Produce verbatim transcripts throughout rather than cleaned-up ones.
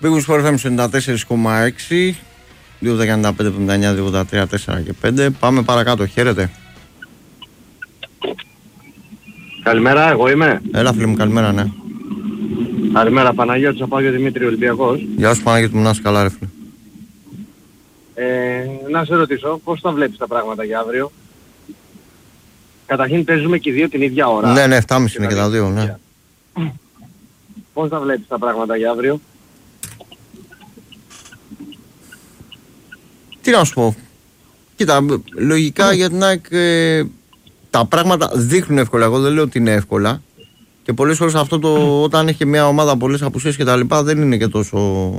Big Sport εφ εμ ενενήντα τέσσερα κόμμα έξι, δύο δεκαεννιά πέντε εβδομήντα εννιά δύο ογδόντα τρία τέσσερα και πέντε. Πάμε παρακάτω, χαίρετε. Καλημέρα, εγώ είμαι. Έλα φίλε μου, καλημέρα, ναι. Καλημέρα, Παναγιώτης Απάγιο Δημήτρη, Ολυμπιακός. Γεια σου Παναγιώτη μου, να είσαι καλά ρε φίλε. Ε, να σε ρωτήσω, πώς θα βλέπεις τα πράγματα για αύριο? Καταρχήν παίζουμε και οι δύο την ίδια ώρα. Ναι, ναι, εφτά και μισή είναι και τα δύο, ναι. Πώς θα βλέπεις τα πράγματα για αύριο? Τι να σου πω. Κοίτα, λογικά για την ΑΕΚ ε, τα πράγματα δείχνουν εύκολα. Εγώ δεν λέω ότι είναι εύκολα. Και πολλές φορές αυτό το, όταν έχει μια ομάδα πολλές απουσίες και τα λοιπά, δεν είναι και τόσο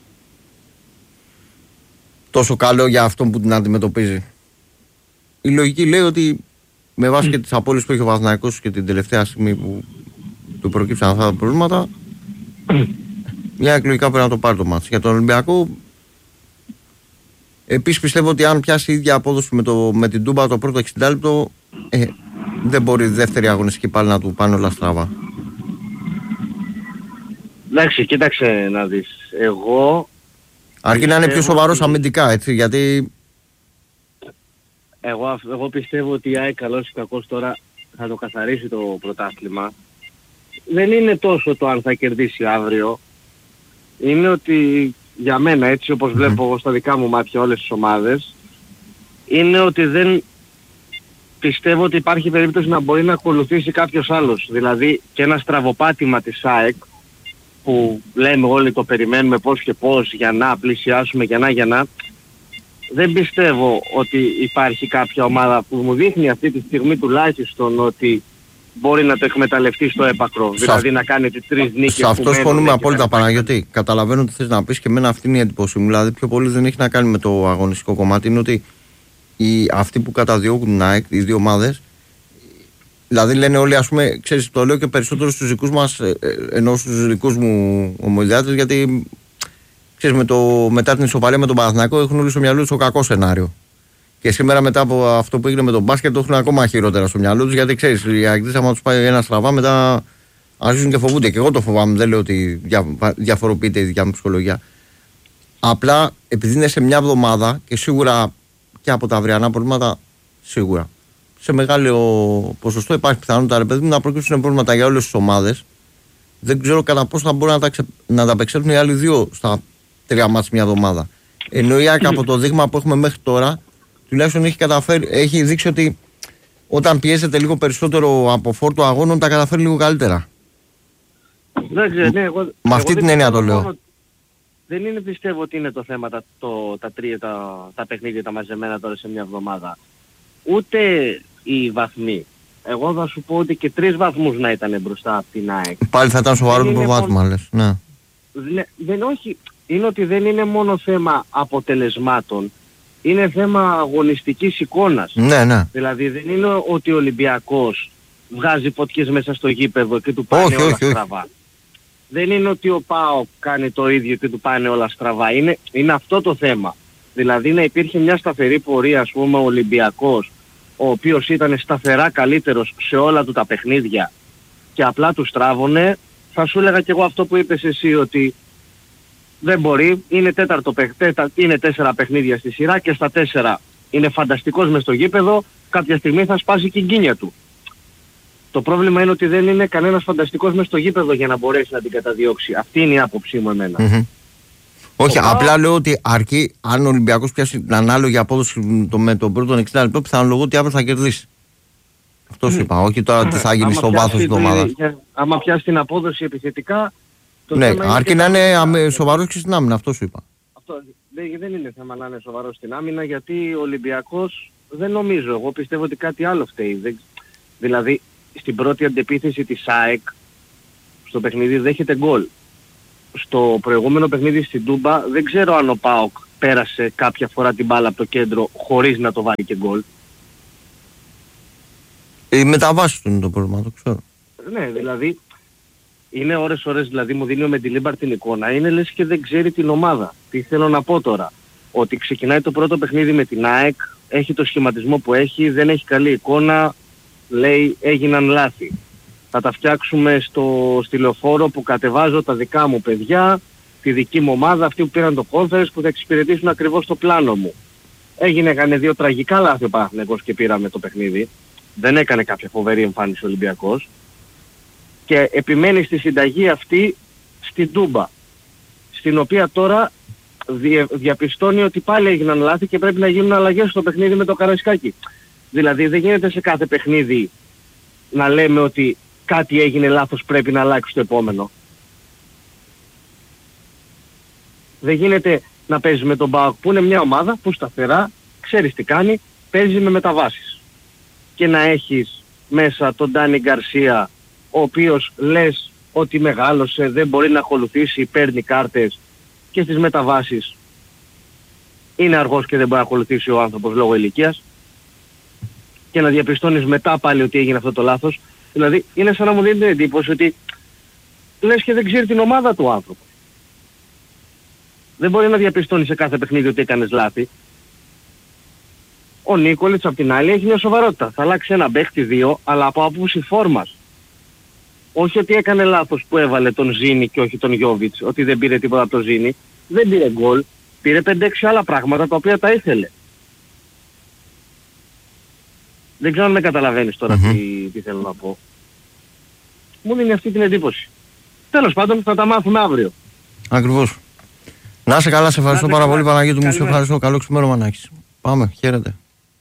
τόσο καλό για αυτόν που την αντιμετωπίζει. Η λογική λέει ότι με βάση και τις απώλειες που έχει ο Παναθηναϊκός και την τελευταία στιγμή που του προκύψαν αυτά τα προβλήματα, μια εκλογικά πρέπει να το πάρει το μάτς. Για τον Ολυμπιακό, επίσης πιστεύω ότι αν πιάσει η ίδια απόδοση με, το, με την Τούμπα το πρώτο εξήντα λεπτό, ε, δεν μπορεί η δεύτερη αγωνιστική πάλι να του πάνε όλα στραβά. Εντάξει, κοίταξε να δεις. Εγώ... Αρκεί να είναι πιο σοβαρός αμυντικά, έτσι, γιατί... Εγώ, εγώ πιστεύω ότι η ΑΕΚ καλώς ή κακώς τώρα θα το καθαρίσει το πρωτάθλημα. Δεν είναι τόσο το αν θα κερδίσει αύριο. Είναι ότι για μένα, έτσι όπως βλέπω εγώ στα δικά μου μάτια όλες τις ομάδες, είναι ότι δεν πιστεύω ότι υπάρχει περίπτωση να μπορεί να ακολουθήσει κάποιος άλλος. Δηλαδή και ένα στραβοπάτημα της ΑΕΚ που λέμε όλοι το περιμένουμε πώς και πώς για να πλησιάσουμε, για να, για να. Δεν πιστεύω ότι υπάρχει κάποια ομάδα που μου δείχνει αυτή τη στιγμή τουλάχιστον ότι μπορεί να το εκμεταλλευτεί στο έπακρο. Σα... Δηλαδή να κάνει τις τρεις νίκες. Σε αυτό συμφωνούμε απόλυτα, Παναγιώτη. Καταλαβαίνω τι θες να πεις και εμένα αυτή είναι η εντύπωση μου. Δηλαδή πιο πολύ δεν έχει να κάνει με το αγωνιστικό κομμάτι. Είναι ότι οι, αυτοί που καταδιώκουν την ΑΕΚ, οι δύο ομάδες, δηλαδή λένε όλοι, ας πούμε, ξέρεις, το λέω και περισσότερο στους δικούς μας, ενώ στους δικούς μου ομοειδεάτες, γιατί ξέρεις, με το, μετά την ισοπαλία με τον Παναθηναϊκό έχουν όλοι στο μυαλό τους το κακό σενάριο. Και σήμερα μετά από αυτό που έγινε με τον μπάσκετ το έχουν ακόμα χειρότερα στο μυαλό τους, γιατί ξέρεις, οι αεκτές άμα τους πάει ένα στραβά μετά αρχίζουν και φοβούνται. Και εγώ το φοβάμαι, δεν λέω ότι δια, διαφοροποιείται η δικιά μου ψυχολογία. Απλά επειδή είναι σε μια εβδομάδα και σίγουρα και από τα αυριανά προβλήματα, σίγουρα σε μεγάλο ποσοστό υπάρχει πιθανότητα, ρε παιδί μου, να προκύψουν προβλήματα για όλες τις ομάδες. Δεν ξέρω κατά πόσο θα μπορούν να τα, ξε... να τα απεξέλθουν οι άλλοι δύο στα τρία μάτς μια εβδομάδα. Ενώ η ΑΕΚ από το δείγμα που έχουμε μέχρι τώρα, τουλάχιστον έχει, καταφέρει, έχει δείξει ότι όταν πιέζεται λίγο περισσότερο από φόρτο αγώνων, τα καταφέρει λίγο καλύτερα. Δεν ξέρω, ναι, εγώ, με αυτή την έννοια το λέω. Δεν είναι, πιστεύω ότι είναι το θέμα τα, το, τα τρία τα, τα παιχνίδια τα μαζεμένα τώρα σε μια εβδομάδα. Ούτε οι βαθμοί. Εγώ θα σου πω ότι και τρεις βαθμούς να ήταν μπροστά από την ΑΕΚ. Πάλι θα ήταν σοβαρό το προβάδισμα, λες. Ναι. Δεν, δεν, όχι. Είναι ότι δεν είναι μόνο θέμα αποτελεσμάτων. Είναι θέμα αγωνιστικής εικόνας. Ναι, ναι. Δηλαδή δεν είναι ότι ο Ολυμπιακός βγάζει ποτιές μέσα στο γήπεδο και του πάνε όχι, όλα όχι, στραβά. Όχι. Δεν είναι ότι ο ΠΑΟΚ κάνει το ίδιο και του πάνε όλα στραβά. Είναι, είναι αυτό το θέμα. Δηλαδή να υπήρχε μια σταθερή πορεία, ας πούμε, ο Ολυμπιακός, ο οποίος ήταν σταθερά καλύτερος σε όλα του τα παιχνίδια και απλά του στράβωνε, θα σου έλεγα και εγώ αυτό που είπες εσύ, ότι δεν μπορεί, είναι, τέταρτο, τέτα, είναι τέσσερα παιχνίδια στη σειρά και στα τέσσερα είναι φανταστικός μες στο γήπεδο, κάποια στιγμή θα σπάσει και η γκίνια του. Το πρόβλημα είναι ότι δεν είναι κανένας φανταστικός μες στο γήπεδο για να μπορέσει να την καταδιώξει. Αυτή είναι η άποψή μου εμένα. Mm-hmm. Όχι, ο απλά Πάο... λέω ότι αρκεί αν ο Ολυμπιακός πιάσει την ανάλογη απόδοση το, με τον πρώτο εξήντα λεπτό, πιθανολογώ ότι αύριο θα κερδίσει. Αυτό σου είπα, όχι τώρα τι θα γίνει στο βάθος της ομάδας. Άμα πιάσει την απόδοση επιθετικά... Το ναι, αρκεί να είναι άμυνα. Σοβαρός και στην άμυνα, αυτό σου είπα. Αυτό δεν είναι θέμα να είναι σοβαρός στην άμυνα, γιατί ο Ολυμπιακός δεν νομίζω. Εγώ πιστεύω ότι κάτι άλλο φταίει. Δεν... Δηλαδή, στην πρώτη αντεπίθεση της ΑΕΚ, στο παιχνίδι δέχεται γκολ. Στο προηγούμενο παιχνίδι στην Τούμπα δεν ξέρω αν ο ΠΑΟΚ πέρασε κάποια φορά την μπάλα από το κέντρο χωρίς να το βάλει και γκολ. Οι μεταβάσεις του είναι το πρόβλημα, το ξέρω. Ναι, δηλαδή είναι ώρες ώρες, δηλαδή μου δίνει ο Μεντιλίμπαρ την εικόνα, είναι λες και δεν ξέρει την ομάδα. Τι θέλω να πω τώρα, ότι ξεκινάει το πρώτο παιχνίδι με την ΑΕΚ, έχει το σχηματισμό που έχει, δεν έχει καλή εικόνα, λέει έγιναν λάθη. Θα τα φτιάξουμε στο, στη λεωφόρο που κατεβάζω τα δικά μου παιδιά, τη δική μου ομάδα, αυτοί που πήραν το conference, που θα εξυπηρετήσουν ακριβώς το πλάνο μου. Έγινε, έκανε δύο τραγικά λάθη ο Παναθηναϊκός και πήραμε το παιχνίδι. Δεν έκανε κάποια φοβερή εμφάνιση ο Ολυμπιακός. Και επιμένει στη συνταγή αυτή στην Τούμπα, στην οποία τώρα δια, διαπιστώνει ότι πάλι έγιναν λάθη και πρέπει να γίνουν αλλαγές στο παιχνίδι με το Καραϊσκάκι. Δηλαδή δεν γίνεται σε κάθε παιχνίδι να λέμε ότι κάτι έγινε λάθος, πρέπει να αλλάξει το επόμενο. Δεν γίνεται να παίζει με τον ΠΑΟΚ που είναι μια ομάδα που σταθερά ξέρεις τι κάνει, παίζει με μεταβάσεις. Και να έχεις μέσα τον Ντάνι Γκαρσία, ο οποίος λες ότι μεγάλωσε, δεν μπορεί να ακολουθήσει, παίρνει κάρτες και στις μεταβάσεις είναι αργός και δεν μπορεί να ακολουθήσει ο άνθρωπος λόγω ηλικίας, και να διαπιστώνεις μετά πάλι ότι έγινε αυτό το λάθος. Δηλαδή είναι σαν να μου δίνει την εντύπωση ότι λες και δεν ξέρει την ομάδα του άνθρωπο. Δεν μπορεί να διαπιστώνει σε κάθε παιχνίδι ότι έκανες λάθη. Ο Νίκολιτς απ' την άλλη έχει μια σοβαρότητα. Θα αλλάξει ένα παίχτη δύο, αλλά από άποψη φόρμας. Όχι ότι έκανε λάθος που έβαλε τον Ζήνη και όχι τον Γιόβιτς, ότι δεν πήρε τίποτα από τον Ζήνη. Δεν πήρε γκολ, πήρε πέντε έξι άλλα πράγματα τα οποία τα ήθελε. Δεν ξέρω αν με καταλαβαίνεις τώρα mm-hmm. τι, τι θέλω να πω. Μου δίνει αυτή την εντύπωση. Τέλος πάντων θα τα μάθουμε αύριο. Ακριβώς. Να είσαι καλά, σε ευχαριστώ πάρα πολύ Παναγιώτη μου, σε ευχαριστώ. Καλό ξημέρωμα να έχεις. Πάμε, χαίρετε.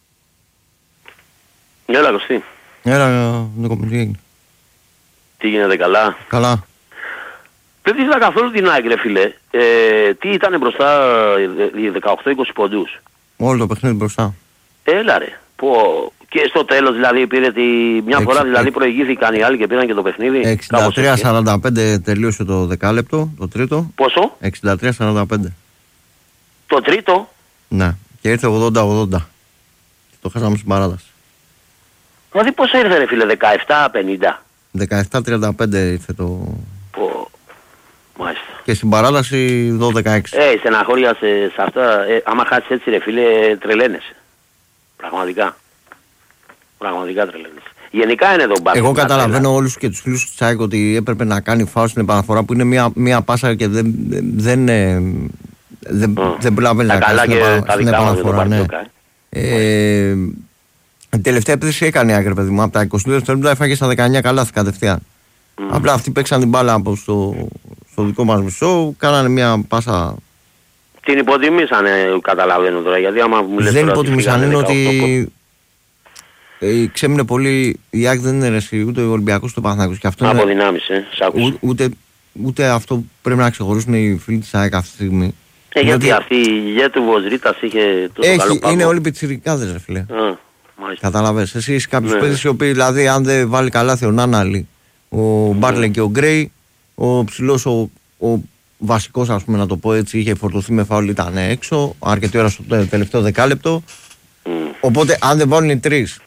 Έλα Κωστή. Έλα Νίκο, τι έγινε? Τι γίνεται, καλά? Καλά. Δεν τη είδα καθόλου την άκρη ρε φίλε. Ε, τι ήταν μπροστά οι δεκαοκτώ είκοσι ποντούς? Όλο το παιχνίδι μπροστά. Έλα ρε. Πω. Και στο τέλος δηλαδή πήρε τη... μια φορά δηλαδή προηγήθηκαν οι άλλοι και πήραν και το παιχνίδι. εξήντα τρία σαράντα πέντε τελείωσε το δεκάλεπτο, το τρίτο. Πόσο? εξήντα τρία σαράντα πέντε. Το τρίτο? Ναι. Και ήρθε ογδόντα ογδόντα. Το χάσαμε στην παράταση. Δηλαδή πόσο ήρθε ρε φίλε, δεκαεπτά πενήντα? δεκαεπτά τριάντα πέντε ήρθε το... Πω. Μάλιστα. Και στην παράταση δώδεκα έξι. Ε, στεναχώρια σε, σε αυτά. Ε, άμα χάσεις έτσι ρε φίλε, τρελαίνεσαι. Πραγματικά. Πραγματικά τρελαίνεσαι. Γενικά είναι εδώ μπάσκετ. Εγώ καταλαβαίνω όλους και τους φίλους του Τσάικ ότι έπρεπε να κάνει φάουλ στην επαναφορά που είναι μια, μια πάσα και δεν, δεν, δεν, mm. δεν προλαβαίνει να κάνει στην, επα, στην επαναφορά. Ναι. Ε, η τελευταία επίθεση έκανε άκρη παιδί μου. Από τα είκοσι δύο δευτερόλεπτα έφαγε στα δεκαεννιά καλάθη κατευθείαν. Mm. Απλά αυτοί παίξαν την μπάλα από στο, στο δικό μας μισό, κάνανε μια πάσα. Την υποτιμήσανε, καταλαβαίνω τώρα. Γιατί άμα μου λες δεν υποτιμήσανε, είναι ότι ε, ξέμεινε πολύ. Η ΑΕΚ δεν είναι ρεσί, ούτε ο Ολυμπιακός ούτε ο Παναθηναϊκός. Αποδυνάμισε, σ' άκουσα. Ούτε, ούτε αυτό πρέπει να ξεχωρίσουν οι φίλοι της ΑΕΚ αυτή τη στιγμή. Ε, γιατί ότι αυτή η ηγέ του Βοζρίτας είχε τόσο έχει, καλό πάγο. Είναι όλοι πιτσιρικάδες ρε φίλε. Α, καταλαβαίνεις. Εσύ είσαι κάποιους ναι. παίκτες οι οποίοι δηλαδή αν δεν βάλει καλάθι ο Νάναλη, ο Μπάρλε και ο Γκρέι, ο ψηλός ο, ο βασικός ας πούμε να το πω έτσι είχε φορτωθεί με φάουλ, ήταν έξω αρκετή ώρα στο τελευταίο δεκάλεπτο. Mm. Οπότε αν δεν βάλουν οι τρεις.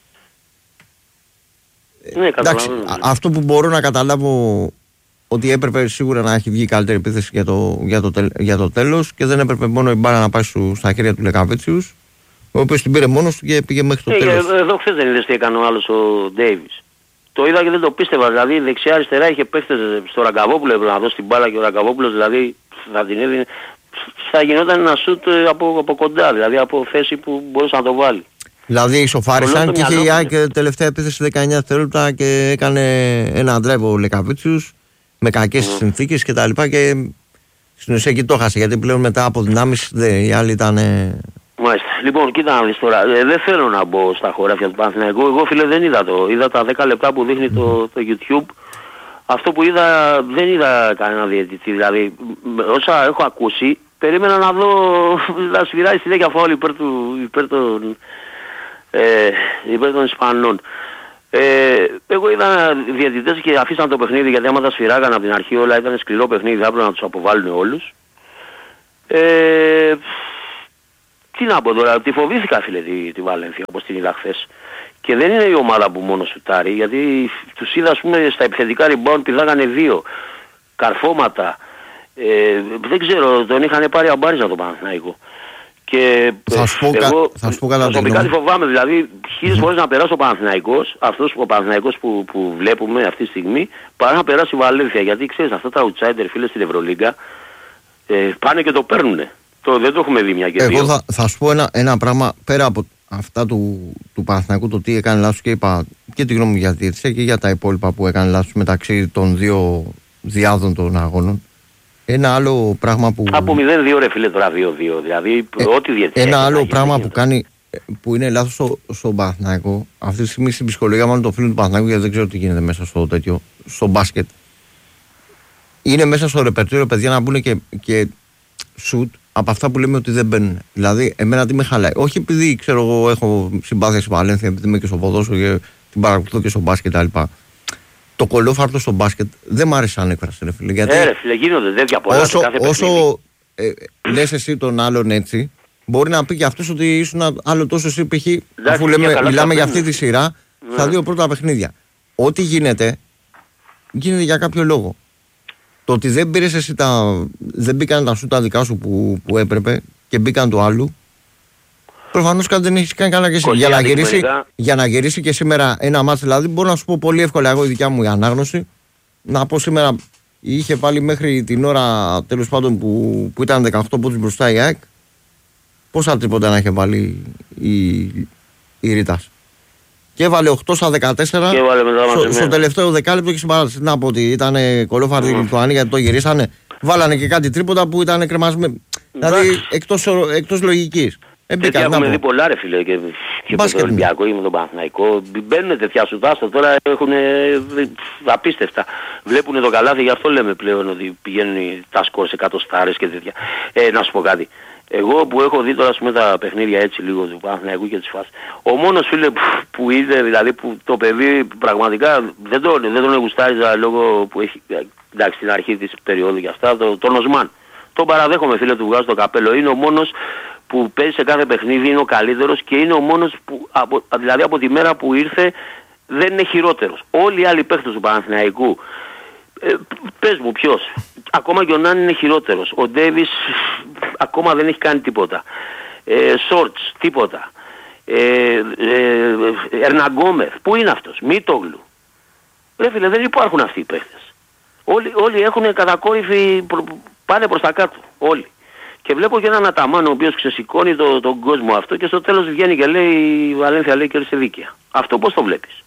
Ναι, εντάξει, α, αυτό που μπορώ να καταλάβω ότι έπρεπε σίγουρα να έχει βγει καλύτερη επίθεση για το, για το, για το τέλος και δεν έπρεπε μόνο η μπάρα να πάει σου, στα χέρια του Λεκαβίτσιους, ο οποίος την πήρε μόνος του και πήγε μέχρι το ε, τέλος. Εδώ χθες δεν είδες τι έκανε ο άλλος ο Ντέιβις. Το είδα και δεν το πίστευα, δηλαδή δεξιά αριστερά είχε παίχτες στο Ραγκαβόπουλο, έπρεπε να δώσει την μπάλα και ο Ραγκαβόπουλος δηλαδή θα την έδινε, θα γινόταν ένα σούτ από, από κοντά, δηλαδή από θέση που μπορούσε να το βάλει. Δηλαδή ισοφάρισαν και είχε η ΑΕΚ τελευταία επίθεση δεκαεννιά δευτερόλεπτα και έκανε ένα drive ο Λεκαβίτσιους με κακές mm. συνθήκες και τα λοιπά και στην ουσία εκεί το χάσε γιατί πλέον μετά από δυνάμεις οι άλλοι ήταν... Μάλιστα. Λοιπόν, κοίτα να δεις τώρα, ε, δεν θέλω να μπω στα χωράφια του Παναθηναϊκού, εγώ φίλε δεν είδα το, είδα τα δέκα λεπτά που δείχνει το, το YouTube, αυτό που είδα δεν είδα κανένα διαιτητή, δηλαδή όσα έχω ακούσει περίμενα να δω να σφυράει συνέχεια φάουλ υπέρ, του, υπέρ, των, ε, υπέρ των Ισπανών. Ε, εγώ είδα διαιτητές και αφήσαν το παιχνίδι γιατί άμα τα σφυράγαν από την αρχή όλα ήταν σκληρό παιχνίδι, θα έπρεπε να τους αποβάλουν όλους. Ε, τι να πω τώρα, τη φοβήθηκα φίλε τη, τη Βαλένθια όπως την είδα χθες. Και δεν είναι η ομάδα που μόνο σουτάρει, γιατί τους είδα ας πούμε στα επιθετικά rebound πηδάγανε δύο καρφώματα. Ε, δεν ξέρω, τον είχαν πάρει αμπάριζα το Παναθηναϊκό. Και θα σου πω, εγώ θα σου πω προσωπικά τη φοβάμαι, δηλαδή χίλιες φορές να περάσει ο Παναθηναϊκός, αυτός ο Παναθηναϊκός που, που βλέπουμε αυτή τη στιγμή, παρά να περάσει η Βαλένθια. Γιατί ξέρεις αυτά τα outsider φίλες στην Ευρωλίγκα, Ε, πάνε και το παίρνουνε. Το, δεν το έχουμε δει μια και δύο. Εγώ θα, θα σου πω ένα, ένα πράγμα πέρα από αυτά του, του Παναθηναϊκού, το τι έκανε λάθος και είπα και τη γνώμη μου για τη διαιτησία και για τα υπόλοιπα που έκανε λάθος μεταξύ των δύο διάδων των αγώνων. Ένα άλλο πράγμα που. Από μηδέν δύο ρε φίλε τώρα δύο δύο. Δηλαδή ε, ό,τι διαιτησία. Ένα άλλο πράγμα που κάνει, που είναι λάθος στο, στον Παναθηναϊκό, αυτή τη στιγμή στην ψυχολογία μάλλον των φίλων του Παναθηναϊκού, γιατί δεν ξέρω τι γίνεται μέσα στο τέτοιο, στο μπάσκετ. Είναι μέσα στο ρεπερτόριο παιδιά να μπουν και, και σουτ από αυτά που λέμε ότι δεν μπαίνουν. Δηλαδή, εμένα τι με χαλάει. Όχι επειδή ξέρω εγώ έχω συμπάθεια στη Βαλένθια, επειδή είμαι και στο ποδόσφαιρο και την παρακολουθώ και στο μπάσκετ κτλ. Το κολόφαρτο στο μπάσκετ δεν μ' άρεσε σαν έκφραση, ρε φίλε. Γιατί ε, ρε φίλε, γίνονται τέτοια πολλά όσο, σε κάθε όσο ε, λες εσύ τον άλλον έτσι, μπορεί να πει και αυτός ότι ήσουν άλλο τόσο εσύ π.χ. αφού λέμε, μιλάμε για αυτή τη σειρά, ναι. Στα δύο πρώτα παιχνίδια. Ό,τι γίνεται, γίνεται για κάποιο λόγο. Το ότι δεν πήρες εσύ τα. Δεν μπήκαν τα σου τα δικά σου που, που έπρεπε και μπήκαν του άλλου. Προφανώς κάτι δεν έχεις κάνει καλά και εσύ. Για να, γυρίσει, για να γυρίσει και σήμερα ένα μάτς, δηλαδή μπορώ να σου πω πολύ εύκολα εγώ η δικιά μου η ανάγνωση. Να πω σήμερα είχε βάλει μέχρι την ώρα τέλος πάντων που, που ήταν δεκαοκτώ πόντους μπροστά η ΑΕΚ. Πόσα τρίποτα να είχε βάλει η, η Ρήτας. Και έβαλε οκτώ στα δεκατέσσερα στο, στο τελευταίο δεκάλεπτο και στην παράταση. Να πω ότι ήταν κολόφαρδοι οι Λιθουανοί γιατί το γυρίσανε. Βάλανε και κάτι τρίποτα που ήταν κρεμασμένο. Δηλαδή εκτός, εκτός λογικής. Τέτοια έχουμε δει πολλά ρε φίλε και, και με τον Ολυμπιακό ή με τον Παναθηναϊκό. Μπαίνουν τέτοια σουτάστα τώρα έχουν απίστευτα. Βλέπουν το καλάθι, γι' αυτό λέμε πλέον ότι πηγαίνουν τα σκορ σε εκατοστάρες και τέτοια. Ε, να σου πω κάτι. Εγώ που έχω δει τώρα με τα παιχνίδια έτσι λίγο του Παναθηναϊκού και της φάσης, ο μόνος φίλε που, που είδε, δηλαδή που το παιδί πραγματικά δεν τον, δεν τον γουστάριζα λόγω που έχει, εντάξει στην αρχή της περίοδου και αυτά, το, τον Οσμάν. Τον παραδέχομαι φίλε, του βγάζω το καπέλο, είναι ο μόνος που παίζει σε κάθε παιχνίδι, είναι ο καλύτερος και είναι ο μόνος που, από, δηλαδή από τη μέρα που ήρθε δεν είναι χειρότερος. Όλοι οι άλλοι παίχτες του Παναθηναϊκού, ε, πες μου ποιος, ακόμα και ο Νάν είναι χειρότερος, ο Ντέβις ακόμα δεν έχει κάνει τίποτα, ε, Σόρτς τίποτα, ε, ε, Ερναγκόμεθ, πού είναι αυτός, Μίτογλου, ρε φίλε δεν υπάρχουν αυτοί οι παίχτες, όλοι, όλοι έχουν κατακόρυφη, πάνε προς τα κάτω, όλοι. Και βλέπω και έναν Αταμάν ο οποίος ξεσηκώνει το, τον κόσμο αυτό και στο τέλος βγαίνει και λέει η Βαλένθια λέει κέρδισε δίκαια. Αυτό πώς το βλέπεις?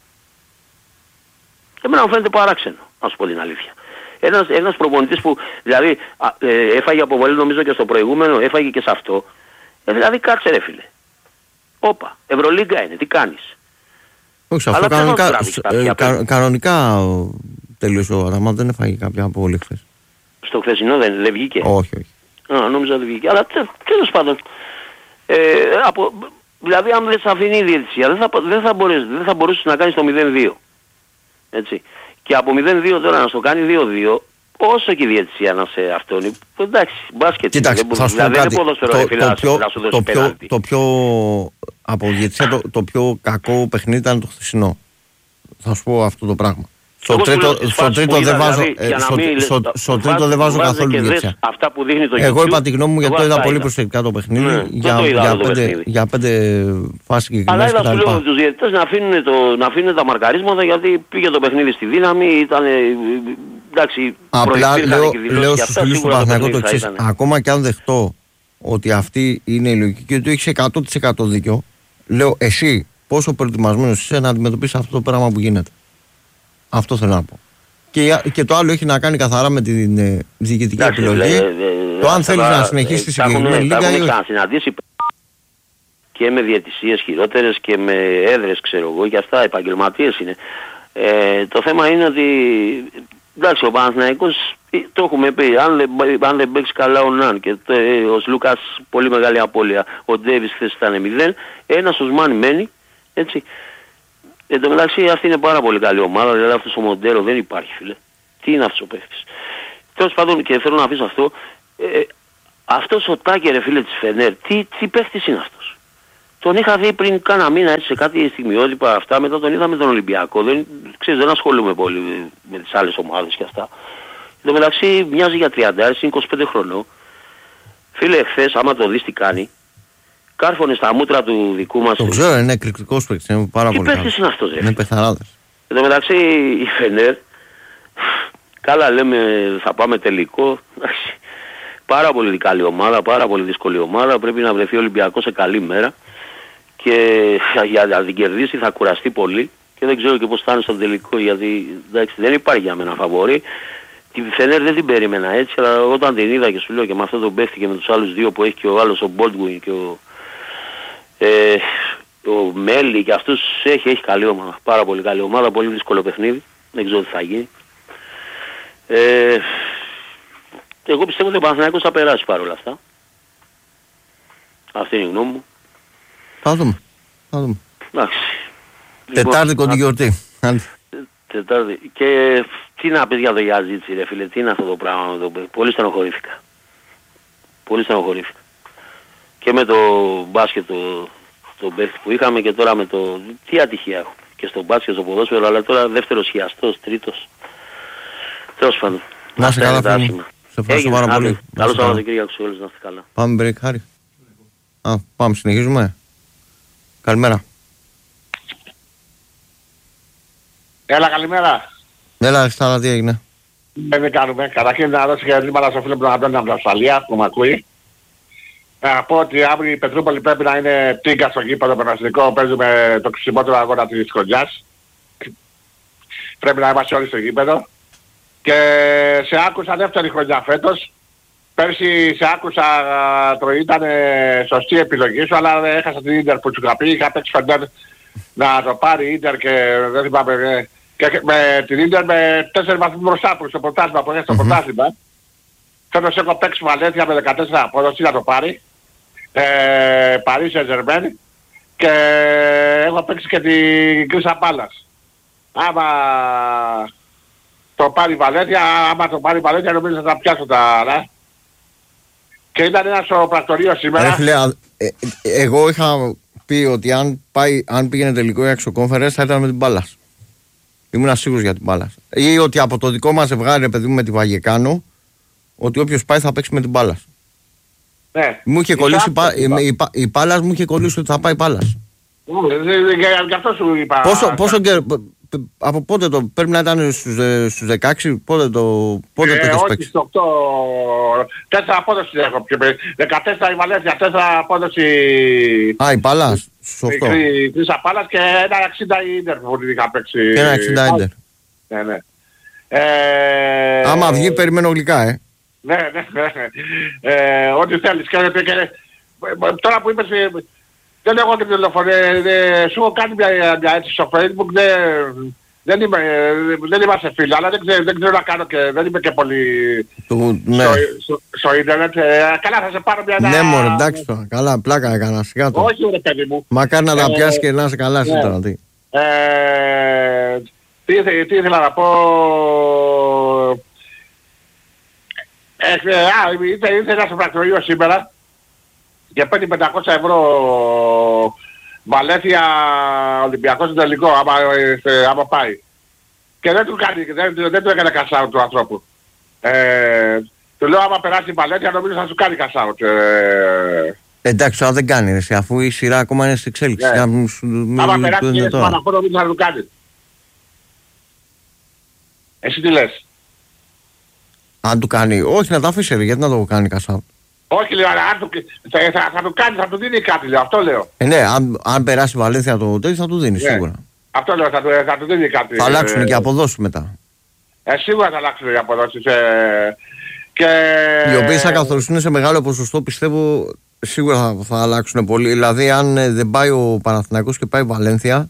Εμένα μου φαίνεται παράξενο, να σου πω την αλήθεια. Ένας, ένας προπονητής που δηλαδή α, ε, έφαγε αποβολή νομίζω και στο προηγούμενο, έφαγε και σε αυτό. Ε, δηλαδή κάτσε ρε φίλε. Όπα, Ευρωλίγκα είναι, τι κάνεις? Όχι, αυτό κανονικά, ε, κα, κανονικά τελείωσε ο Αταμάν, δεν έφαγε κάποια αποβολή χθες. Στο χθεσινό δεν, δεν βγήκε? Όχι, όχι. Α, νόμιζα ότι βγήκε. Αλλά τέλος πάντων. Ε, από, δηλαδή αν δεν σε αφήνει η διαιτησία δεν θα, δεν θα, μπορείς, δεν θα μπορούσες να κάνεις το μηδέν δύο. Έτσι. Και από μηδέν δύο τώρα να στο κάνει δύο δύο, όσο και η διαιτησία να σε αυτόνει, εντάξει, μπάσκετ. Κοίταξε, θα σου πω δηλαδή, κάτι. Δεν είναι ποδόσφαιρο, φίλε, να σου δώσει πέναλτι. Το πιο, από διαιτησία το, το πιο κακό παιχνίδι ήταν το χθεσινό. Θα σου πω αυτό το πράγμα. Στο τρίτο, στο τρίτο δεν βάζω, δηλαδή, στο, μην, στο, στο τρίτο δεν βάζω καθόλου διαιτησία. Αυτά που δείχνει το Εγώ YouTube, είπα τη γνώμη μου γιατί το είδα πολύ προσεκτικά το παιχνίδι. Ναι, για, το για, το πέντε, για πέντε φάσεις συγκεκριμένες. Αλλά είδα σου λέω τους διαιτητές να αφήνουν, το, να αφήνουν τα μαρκαρίσματα γιατί πήγε το παιχνίδι στη δύναμη, ήταν εντάξει. Απλά λέω, λέω στους φίλους του Παναθηναϊκού το εξής. Ακόμα και αν δεχτώ ότι αυτή είναι η λογική και ότι έχεις εκατό τοις εκατό δίκιο, λέω εσύ πόσο προετοιμασμένος είσαι να αντιμετωπίσεις αυτό το πράγμα που γίνεται. Αυτό θέλω να πω. Και, και το άλλο έχει να κάνει καθαρά με την ε, διοικητική εντάξει, επιλογή. Λέ, λέ, το αν θέλεις να συνεχίσεις τη συγκεκριμένη λίγα. Έχουμε ξανασυναντήσει και με διαιτησίες χειρότερες και με έδρες ξέρω εγώ και αυτά επαγγελματίες είναι. Ε, το θέμα είναι ότι εντάξει ο Παναθηναϊκός το έχουμε πει, αν δεν, αν δεν παίξει καλά ο Ναν και το, ε, ο Σλούκας πολύ μεγάλη απώλεια, ο Ντέβις χθες ήταν μηδέν, ένας ο Σμάνι μένει, έτσι. Εν τω μεταξύ αυτή είναι πάρα πολύ καλή ομάδα, δηλαδή αυτός ο Μοντέρο δεν υπάρχει φίλε. Τι είναι αυτός ο παίχτης? Τέλος πάντων και θέλω να αφήσω αυτό, ε, αυτός ο Τάκερ φίλε της Φενέρ, τι, τι παίχτης είναι αυτός? Τον είχα δει πριν κάνα μήνα έτσι σε κάτι στιγμιότυπα αυτά, μετά τον είδα με τον Ολυμπιακό, δεν, ξέρεις, δεν ασχολούμαι πολύ με τις άλλες ομάδες και αυτά. Εν τω μεταξύ μοιάζει για τριάντα, είναι είκοσι πέντε χρονών. Φίλε χθες άμα το δεις τι κάνει, κάρφωνε στα μούτρα του δικού μας. Το ξέρω, είναι εκρηκτικός παίκτης, είναι πάρα πολύ καλός. Τι παίκτης είναι αυτός ρε? Είναι πεθαράδες. Εν τω μεταξύ η Φενέρ, καλά λέμε θα πάμε τελικό, πάρα πολύ καλή ομάδα, πάρα πολύ δύσκολη ομάδα. Πρέπει να βρεθεί ο Ολυμπιακός σε καλή μέρα και για να την κερδίσει θα κουραστεί πολύ και δεν ξέρω και πώς θα είναι στο τελικό, γιατί εντάξει, δεν υπάρχει για μένα φαβορί. Τη Φενέρ δεν την περίμενα έτσι, αλλά όταν την είδα και σου λέω και με αυτό τον πέφτει και με τους άλλους δύο που έχει και ο άλλος ο Baldwin και ο, ε, ο Μέλι και αυτούς έχει, έχει καλή ομάδα, πάρα πολύ καλή ομάδα, πολύ δύσκολο παιχνίδι, δεν ξέρω τι θα γίνει. Ε, εγώ πιστεύω ότι ο Παναθηναϊκός θα περάσει παρόλα αυτά. Αυτή είναι η γνώμη μου. Θα δούμε. Θα δούμε. Εντάξει. Τετάρτη Λοιπόν, κοντή γιορτή. Τετάρτη. Και τι να πεις για το Γιαζίτσι ρε φίλε, τι είναι αυτό το πράγμα με το παιδί. Πολύ στενοχωρήθηκα. Πολύ στενοχωρήθηκα. Και με το μπάσκετ το, το παίχτη που είχαμε και τώρα με το... Τι ατυχία έχω. Και στο μπάσκετ, στο ποδόσφαιρο, αλλά τώρα δεύτερος χιαστός, τρίτος. Τέλος πάντων. Να σε καλά φίλε. Σε ευχαριστώ πάρα πολύ. Καλό Σαββατοκύριακο σε όλους, να είστε καλά. Πάμε break, Χάρη. Α, πάμε, συνεχίζουμε. Καλημέρα. Έλα, καλημέρα. Έλα, Αριστάρα, τι έγινε. Δεν με κάνουμε. Καταρχήν να δώσω και λίγο στο φίλο που να τον από την Αυστραλία που με ακούει. Να πω ότι αύριο η Πετρούπολη πρέπει να είναι τίγκα στο γήπεδο περαστικό. Παίζουμε το ξυπνότερο αγώνα της Κοντιάς. Πρέπει να είμαστε όλοι στο γήπεδο. Και σε άκουσα δεύτερη χρονιά φέτος. Πέρσι σε άκουσα το ήταν σωστή επιλογή σου, αλλά έχασα την Ίντερ που σου είχα πει. Είχα παίξει Φεντέρ να το πάρει η Ίντερ και δεν θυμάμαι. Και με την Ίντερ με τέσσερις βαθμούς μπροστά που στο πρωτάθλημα που έχει στο πρωτάθλημα. Φέτος έχω παίξει Βαλένθια με δεκατέσσερα απόδοση να το πάρει. Ε, Παρί Σεν-Ζερμέν και έχω παίξει και την Κρίστα Πάλας. Άμα το πάρει Βαλένθια, άμα το πάρει Βαλένθια νομίζω θα τα πιάσω τα... Ναι. Και ήταν ένα στο πρακτορείο σήμερα. Ρε φίλε, ε, ε, εγώ είχα πει ότι αν, πάει, αν πήγαινε τελικό η Αξιοκόμφερες θα ήταν με την Πάλας. Ήμουν σίγουρος για την Πάλας. Ή ότι από το δικό μας ζευγάρι, παιδί μου, με τη Βαγεκάνο, ότι όποιος πάει θα παίξει με την Πάλας. Ναι. Μου είχε κολλήσει, πα, η, η, η Πάλας μου είχε κολλήσει ότι θα πάει Πάλας. Γι' αυτό σου είπα. Πόσο, πόσο καιρό, από πότε το, πρέπει να ήταν στους, στους δεκαέξι, πότε το, πότε ε, το έχεις όχι, παίξει. Στο οκτώ, τέσσερα απόδοση έχω. δεκατέσσερα η Βαλένθια, τέσσερα απόδοση... Α, η Πάλας, στους οκτώ. Η Κρίστα Πάλας και ένα εξήντα η Ίντερ που την είχα παίξει. Και ένα εξήντα Ίντερ. Ναι, ναι. Ε, άμα βγει περιμένω γλυκά, ε. Ναι, ναι, ναι. Ε, ό,τι θέλεις. Και, και, τώρα που είπες, δεν έχω και τηλεφωνία, σου έχω κάνει μια, μια έτσι στο Facebook, δεν, δεν, είμαι, δεν είμαστε φίλοι, αλλά δεν ξέρω, δεν ξέρω να κάνω και δεν είμαι και πολύ του, ναι. στο, στο, στο ίντερνετ. Ε, καλά θα σε πάρω μια... Ναι μωρέ, εντάξει τώρα, καλά, πλάκα έκανα, σιγά το. Όχι ρε παιδί μου. Μακάρι να τα ε, πιάσει και να είσαι καλά ναι. τώρα, τι. Ε, τι, τι ήθελα να πω... Ε, α, ήρθε, ήρθε ένα στο πρακτορείο σήμερα και παίρνει πεντακόσια ευρώ Βαλένθια Ολυμπιακός στο τελικό, άμα, ε, άμα πάει. Και δεν του, κάνει, δεν, δεν του έκανε cash out του ανθρώπου. Ε, του λέω άμα περάσει η Βαλένθια νομίζω θα σου κάνει cash out. Ε, εντάξει, τώρα δεν κάνει εσύ, αφού η σειρά ακόμα είναι στην εξέλιξη. Ναι. Άμα, σου, άμα περάσει και πάνω από νομίζω θα του κάνει. Εσύ τι λες? Αν του κάνει, όχι να το αφήσει, γιατί να το κάνει cash out. Όχι λέω, αλλά αν του, θα, θα, θα του κάνει, θα του δίνει κάτι λέω, αυτό λέω. Ε, ναι, αν, αν περάσει η Βαλένθια το τέτοιο θα του δίνει, ναι, σίγουρα. Αυτό λέω, θα του, θα του δίνει κάτι. Θα αλλάξουν ε, και αποδόσεις μετά. Ε, σίγουρα θα αλλάξουν οι αποδόσεις. Ε, και... Οι οποίες θα καθοριστούν σε μεγάλο ποσοστό, πιστεύω, σίγουρα θα, θα αλλάξουν πολύ. Δηλαδή, αν ε, δεν πάει ο Παναθηναϊκός και πάει η Βαλένθια,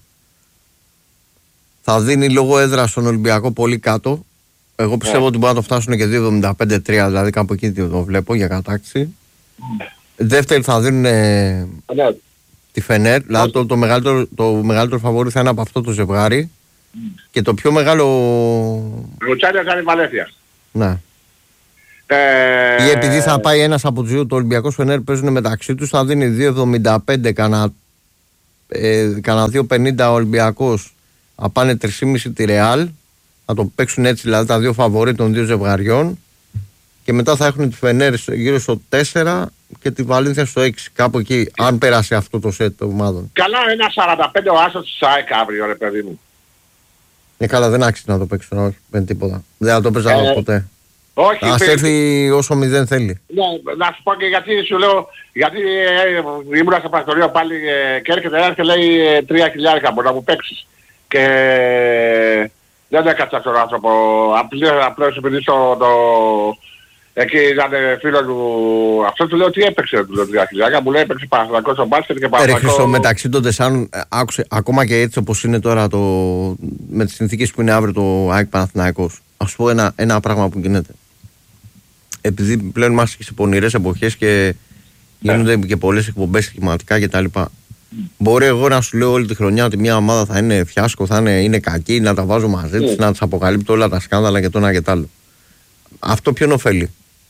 θα δίνει λόγω έδρα στον Ολυμπιακό πολύ κάτω. Εγώ πιστεύω yeah. ότι μπορεί να το φτάσουν και δύο εβδομήντα πέντε τρία, δηλαδή κάπου εκεί το βλέπω για κατάκτηση. Mm. Δεύτερη θα δίνουν ε, yeah. τη Φενέρ, δηλαδή το, το, μεγαλύτερο, το μεγαλύτερο φαβόρι θα είναι από αυτό το ζευγάρι. Mm. Και το πιο μεγάλο... Λουτσάνια κάνει Βαλένθια. Ναι. Ε... Ή επειδή θα πάει ένας από τους δύο, το Ολυμπιακός Φενέρ παίζουν μεταξύ τους, θα δίνει δύο εβδομήντα πέντε κανένα ε, δύο πενήντα ο Ολυμπιακός, θα πάνε τρία κόμμα πέντε τη Ρεάλ. Να το παίξουν έτσι δηλαδή τα δύο φαβορί των δύο ζευγαριών και μετά θα έχουν τη Φενέρ γύρω στο τέσσερα και τη Βαλένθια στο έξι. Κάπου εκεί, αν περάσει αυτό το σετ των ομάδων. Καλά, ένα σαράντα πέντε ο άσος της ΑΕΚ αύριο, ρε παιδί μου. Ε, καλά, δεν άξιζε να το παίξουν, όχι, δεν τίποτα. Δεν θα το παίζα ε, ποτέ. Όχι, ας έρθει όσο μηδέν θέλει. Ναι, να σου πω και γιατί σου λέω, γιατί ε, ήμουν στο πρακτορείο πάλι ε, και έρχεται ένας και λέει ε, τρία χιλιάρικα μπορεί να μου παίξεις. Και ε, δεν έκατσα τον άνθρωπο, απλώς επειδή στο, το, εκεί ήταν φίλο του, αυτό του λέω τι έπαιξε, του λέω τρία χιλιάρικα, μου λέει έπαιξε Παναθηναϊκός στο μπάσκετ και Παναθηναϊκός. Ρε μεταξύ των τεσσάρων, άκουσε, ακόμα και έτσι όπως είναι τώρα το, με τις συνθήκες που είναι αύριο το ΑΕΚ Παναθηναϊκός, ας σου πω ένα, ένα πράγμα που γίνεται. Επειδή πλέον είμαστε και σε πονηρές εποχές και γίνονται και πολλές εκπομπές κλιματικά κτλ. Mm. Μπορεί εγώ να σου λέω όλη τη χρονιά ότι μια ομάδα θα είναι φιάσκο, θα είναι, είναι κακή, να τα βάζω μαζί της, mm. να τις αποκαλύπτω όλα τα σκάνδαλα και το ένα και το άλλο. Αυτό ποιον ωφέλει?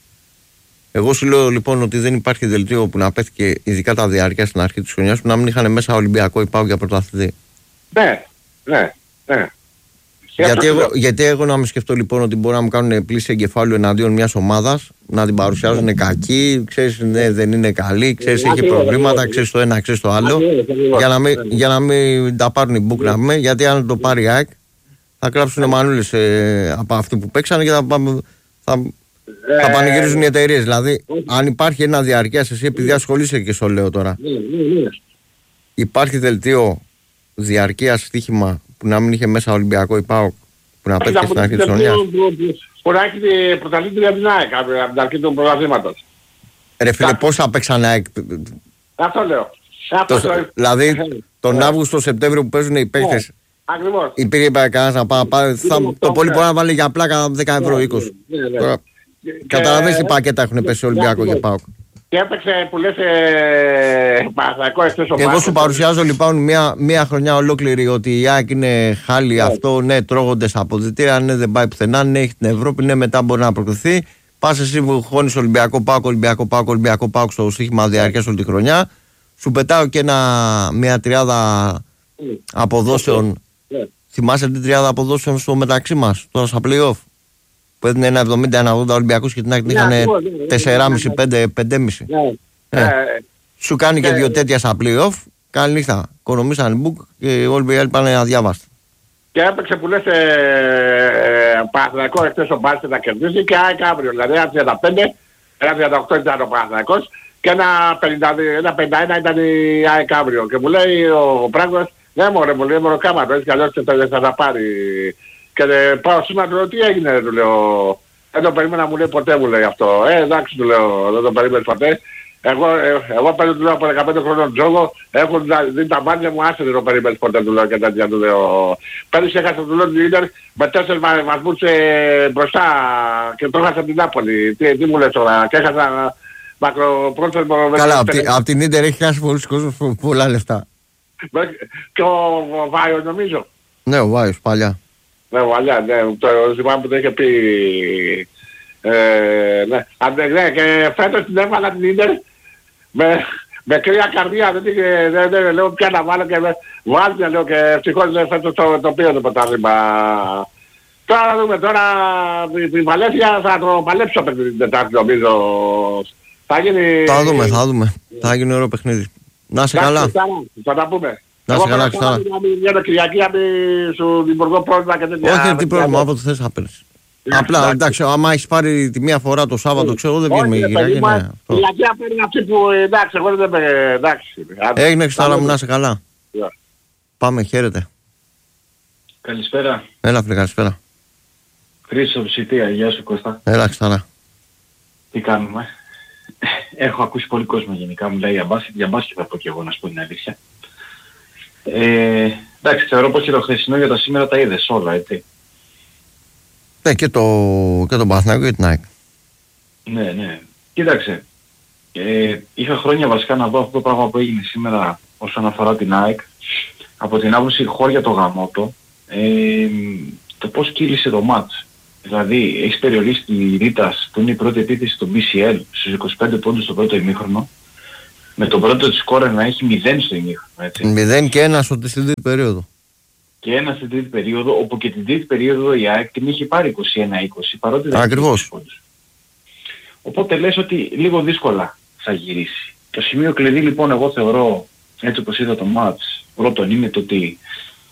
Εγώ σου λέω λοιπόν ότι δεν υπάρχει δελτίο που να πέθηκε ειδικά τα διάρκεια στην αρχή της χρονιάς που να μην είχαν μέσα Ολυμπιακό ή ΠΑΟΚ για πρωταθλητή. Ναι, ναι, ναι. Γιατί εγώ, γιατί εγώ να με σκεφτώ λοιπόν ότι μπορεί να μου κάνουν πλήση εγκεφάλου εναντίον μιας ομάδας, να την παρουσιάζουν κακή, ξέρεις ναι, δεν είναι καλή, ξέρεις έχει προβλήματα, ξέρεις το ένα, ξέρεις το άλλο, για να μην, για να μην τα πάρουν οι μπουκ, γιατί αν το πάρει η ΑΕΚ θα κλάψουν μανούλες ε, από αυτοί που παίξανε και θα, θα, θα πανηγυρίζουν οι εταιρείες. Δηλαδή, αν υπάρχει ένα διαρκείας, εσύ επειδή ασχολείσαι και στο λέω τώρα, υπάρχει δελτίο διαρκείας στοίχημα που να μην είχε μέσα Ολυμπιακό ή ΠΑΟΚ που να πέτυχε στην αρχή της χρονιάς. Μπορεί να έχει πρωταθλήτρια από την ΑΕΚ από την αρχή του πρωταθλήματος. Ρε φίλε, πώς θα παίξαν ΑΕΚ? Αυτό λέω. Δηλαδή, τον Αύγουστο-Σεπτέμβριο που παίζουν οι παίκτες, υπήρχε κανένας να πάει, το πολύ μπορεί να βάλει για πλάκα δέκα ευρώ, είκοσι. Καταλαβαίνεις τι πακέτα έχουν πέσει Ολυμπιακό και ΠΑΟΚ. Και έπαιξε που λες ε, Παναθηναϊκό εκτός ο Εγώ σου παρουσιάζω λοιπόν μια, μια χρονιά ολόκληρη ότι η ΑΕΚ είναι χάλι, yeah. αυτό, ναι, τρώγονται στα αποδυτήρια, ναι, δεν πάει πουθενά, ναι, έχει την Ευρώπη, ναι, μετά μπορεί να προκριθεί. Πας εσύ που χώνεις Ολυμπιακό ΠΑΟΚ, Ολυμπιακό ΠΑΟΚ, Ολυμπιακό ΠΑΟΚ στο στοίχημα διαρκείας όλη τη χρονιά. Σου πετάω και ένα, μια τριάδα mm. αποδόσεων. Yeah. Θυμάσαι την τριάδα αποδόσεων στο μεταξύ μας, τώρα στα play-off. Που έδινε ένα εβδομήντα ένα ογδόντα Ολυμπιακούς και την ΑΕΚ είχαν τέσσερα κόμμα πέντε πέντε πέντε κόμμα πέντε. Σου κάνει και δύο τέτοια στα play-off. Καλή νύχτα. Οικονομήσαν μπουκ και όλοι οι άλλοι πάνε αδιάβαστοι. Και έπαιξε που λες Παναθηναϊκό εκτός ο μπάσκετ να κερδίσει και ΑΕΚ αύριο. Δηλαδή ένα τριάντα πέντε, ένα τριάντα οκτώ ήταν ο Παναθηναϊκός και ένα πενήντα ένα ήταν η ΑΕΚ αύριο. Και μου λέει ο Πράγκος, ναι μωρέ, μου λέει μωροκάματο, έτσι κι αλλιώς θα τα πάρει. Και πάω σήμερα του λέω τι έγινε, του λέω. Δεν το περίμενα, μου λέει ποτέ, μου λέει αυτό. Ε, εντάξει, του λέω, δεν το περίμενες ποτέ. Εγώ, ε, εγώ παίρνω του λέω από δεκαπέντε χρόνων τζόγο, έχουν δει τα μάτια μου, άσε δεν το περίμενες ποτέ, του λέω και τέτοια, του λέω. Πέρυσι έχασα του λέω την Ίντερ με τέσσερις βαθμούς ε, μπροστά και το έχασα την Νάπολη. Τι, τι μου λες τώρα, και έχασα μακροπρόθεσμο. Καλά, απ, απ' την Ίντερ έχει χάσει πολλούς κόσμους πολλά λεφτά. Και ο Βάιος νομίζω. Ναι, ο Βάιος, παλιά. Ναι, βαλιά, ναι, το θυμάμαι που το είχε πει, ε, ναι, αν, ναι, και φέτος την έβαλα την Ίντερ με, με κρύα καρδιά, δεν είχε, δεν, δεν, λέω πια να βάλω και με βάλτε, λέω και ευτυχώς δεν φέτος το, το πήρε το πρωτάθλημα. Τώρα να δούμε, τώρα η Βαλένθια θα το παλέψω από την Τετάρτη νομίζω, θα γίνει... Θα δούμε, θα δούμε, θα γίνει ωραίο παιχνίδι. Να είσαι καλά. Θα τα πούμε. Να σε καλά, ξανά. Για το Κυριακή, αν σου δημιουργώ πρόβλημα και τέτοια. Όχι, τι πρόβλημα, από το θες θα παίρνεις. Απλά, εντάξει, άμα έχεις πάρει τη μία φορά το Σάββατο, ξέρω, δεν βγαίνουμε για Κυριακή. Κυριακή παίρνει αυτή που, εντάξει, εγώ δεν είμαι, εντάξει. Έγινε εξτάρα μου, να είσαι καλά. Πάμε, χαίρετε. Καλησπέρα. Έλα, φίλε, καλησπέρα. Χρήστος Ψητία, γεια σου Κώστα. Έλα, εξτάρα. Τι κάνουμε. Έχω ακούσει πολύ κόσμο γενικά, μου λέει για μπάσκετ, για μπάσκετ θα πω και εγώ να σου πω την αλήθεια. Ε, εντάξει, θεωρώ πως και το χθεσινό για τα σήμερα τα είδες όλα, έτσι. Ναι, και το, και τον Παναθηναϊκό και την ΑΕΚ. Ναι, ναι. Κοίταξε, ε, είχα χρόνια βασικά να δω αυτό το πράγμα που έγινε σήμερα όσον αφορά την ΑΕΚ. Από την άποψη χώρια το γαμότο, ε, το πώς κύλησε το μάτς. Δηλαδή, έχεις περιορίσει τη Ρίτας που είναι η πρώτη επίθεση στο μπι σι ελ στους είκοσι πέντε πόντους στο πρώτο ημίχρονο. Με τον πρώτο της σκόρερ να έχει μηδέν στο ημίχρονο, έτσι. μηδέν και ένα στην τρίτη περίοδο. Και ένα στην τρίτη περίοδο, όπου και την τρίτη περίοδο η ΑΕΚ την είχε πάρει είκοσι ένα είκοσι, παρότι δεν ακριβώς. Πόντους. Οπότε λες ότι λίγο δύσκολα θα γυρίσει. Το σημείο κλειδί λοιπόν εγώ θεωρώ, έτσι όπως είδα το μάτς, πρώτον είναι το ότι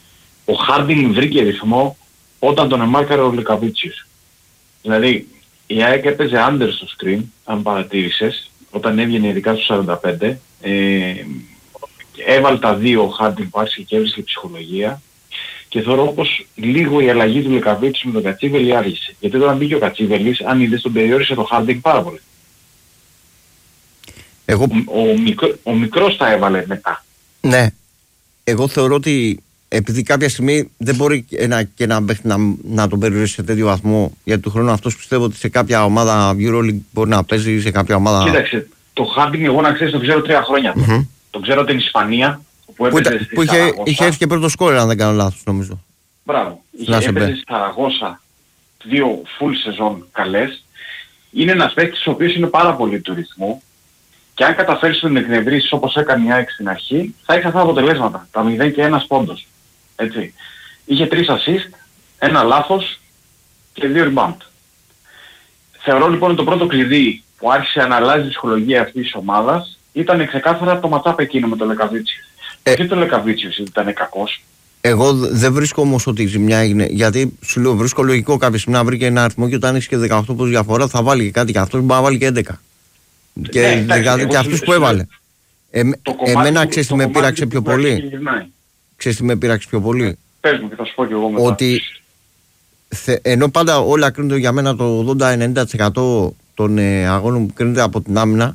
ο Χάρντινγκ βρήκε ρυθμό όταν τον εμάρκαρε ο Βλεκαβίτσιος. Δηλαδή, η ΑΕΚ έπαιζε under στο screen, αν παρατήρησες, όταν έβγαινε ειδικά στους σαράντα πέντε. Ε, έβαλε τα δύο ο Harding που άρχισε και έβρισκε ψυχολογία. Και θεωρώ πως λίγο η αλλαγή του Λεκαβίτσιου με τον Κατσίβελη άργησε. Γιατί όταν μπήκε ο Κατσίβελης, αν είδες, τον περιόρισε το Harding πάρα πολύ. Εγώ... Ο, ο, μικρό, ο μικρός τα έβαλε μετά. Ναι. Εγώ θεωρώ ότι επειδή κάποια στιγμή δεν μπορεί ένα, και να, να, να τον περιορίσει σε τέτοιο βαθμό, γιατί του χρόνου αυτός πιστεύω ότι σε κάποια ομάδα EuroLeague μπορεί να παίζει, σε κάποια ομάδα... Κοίταξε, το Harding εγώ να ξέρεις τον ξέρω τρία χρόνια. Mm-hmm. Τον ξέρω την Ισπανία, που έπαιζε που, στη που είχε, είχε έρθει και πρώτο σκόρ, αν δεν κάνω λάθος, νομίζω. Μπράβο. Είχε, έπαιζε στη Σαραγώσα δύο full σεζόν καλές. Είναι ένας παίκτης ο οποίος είναι πάρα πολύ του ρυθμού. Και αν καταφέρεις να τον εκνευρίσεις όπως έκανε η ΑΕΚ στην αρχή, θα έχει αυτά τα αποτελέσματα. Τα μηδέν και ένας πόντος. Έτσι. Είχε τρεις assist, ένα λάθος και δύο rebound. Θεωρώ λοιπόν το πρώτο κλειδί που άρχισε να αλλάζει η ψυχολογία αυτής της ομάδας ήταν ξεκάθαρα το ματσάπ εκείνο με τον Λεκαβίτσιο. Ε, και το Λεκαβίτσιος ήταν κακός. Εγώ δεν βρίσκω όμως ότι η ζημιά έγινε. Γιατί σου λέω, βρίσκω λογικό κάποια στιγμή να βρει και ένα αριθμό και όταν έχεις και δεκαοκτώ πόντους διαφορά θα βάλει και κάτι και αυτός μπορεί να βάλει και έντεκα. Και, ναι, εντάξει, και αυτούς που έβαλε. Ε, εμένα ξέρεις τι με πείραξε πιο πολύ. Ξέρεις τι με πείραξε πιο πολύ. Πες μου και θα σου πω και εγώ μετά. Ότι θε, ενώ πάντα όλα κρίνονται για μένα το ογδόντα με ενενήντα τοις εκατό των ε, αγώνων που κρίνεται από την άμυνα,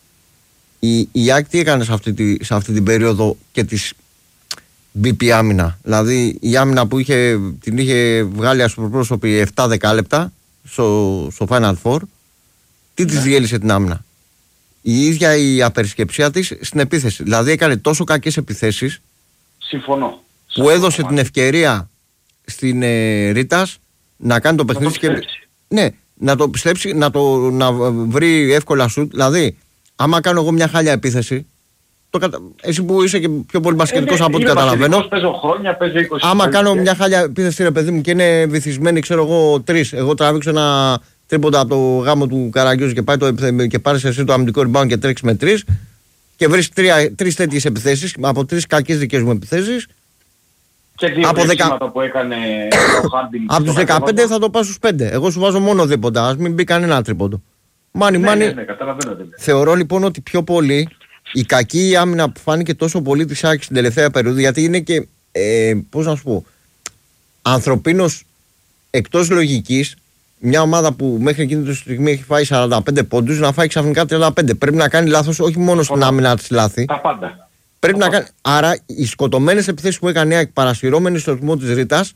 η, η ΑΕΚ τι έκανε σε αυτή, τη, σε αυτή την περίοδο και της μπι πι άμυνα. Δηλαδή η άμυνα που είχε, την είχε βγάλει ας πούμε πρόσωπη επτά δέκα λεπτά στο, στο Final Four, τι της διέλυσε την άμυνα. Η ίδια η απερισκεψία της στην επίθεση. Δηλαδή έκανε τόσο κακές επιθέσεις. Συμφωνώ. Που Συμφωνώ. έδωσε την ευκαιρία στην ε, Ρίτας να κάνει το παιχνίδι και. Ναι, να το πιστέψει, να, το, να βρει εύκολα σουτ. Δηλαδή, άμα κάνω εγώ μια χάλια επίθεση. Το κατα... Εσύ που είσαι και πιο πολύ μπασκετικός ε, ναι, από ό,τι καταλαβαίνω. Παίζω χρόνια, παίζω είκοσι άμα κάνω και... μια χάλια επίθεση, ρε παιδί μου, και είναι βυθισμένη, ξέρω εγώ, τρεις. Εγώ τραβήξω ένα τρίποντα από το γάμο του Καραγκιόζη και, πάει το, και πάρεις εσύ το αμυντικό rebound και τρέξεις με τρεις. Και βρεις τρεις τέτοιες επιθέσεις από τρεις κακές δικές μου επιθέσεις. Και δύο από δεκα... που έκανε ο Harding. Από τους δεκαπέντε θα το πάω στους πέντε. Εγώ σου βάζω μόνο δίποντα, ας μην μπει κανένα τρίποντο. Μάνι, ναι, μάνι. Ναι, ναι, θεωρώ λοιπόν ότι πιο πολύ η κακή άμυνα που φάνηκε τόσο πολύ της ΑΕΚ στην τελευταία περίοδο, γιατί είναι και, ε, πώς να σου πω, ανθρωπίνος εκτός λογικής, μια ομάδα που μέχρι εκείνη τη στιγμή έχει φάει σαράντα πέντε πόντους να φάει ξαφνικά τριάντα πέντε. Πρέπει να κάνει λάθος όχι μόνο στην άμυνα της λάθη. Τα πάντα. Πρέπει να κάνει... Άρα οι σκοτωμένες επιθέσεις που έκανε η ΑΕΚ παρασυρώμενοι στο ρυθμό της Ρίτας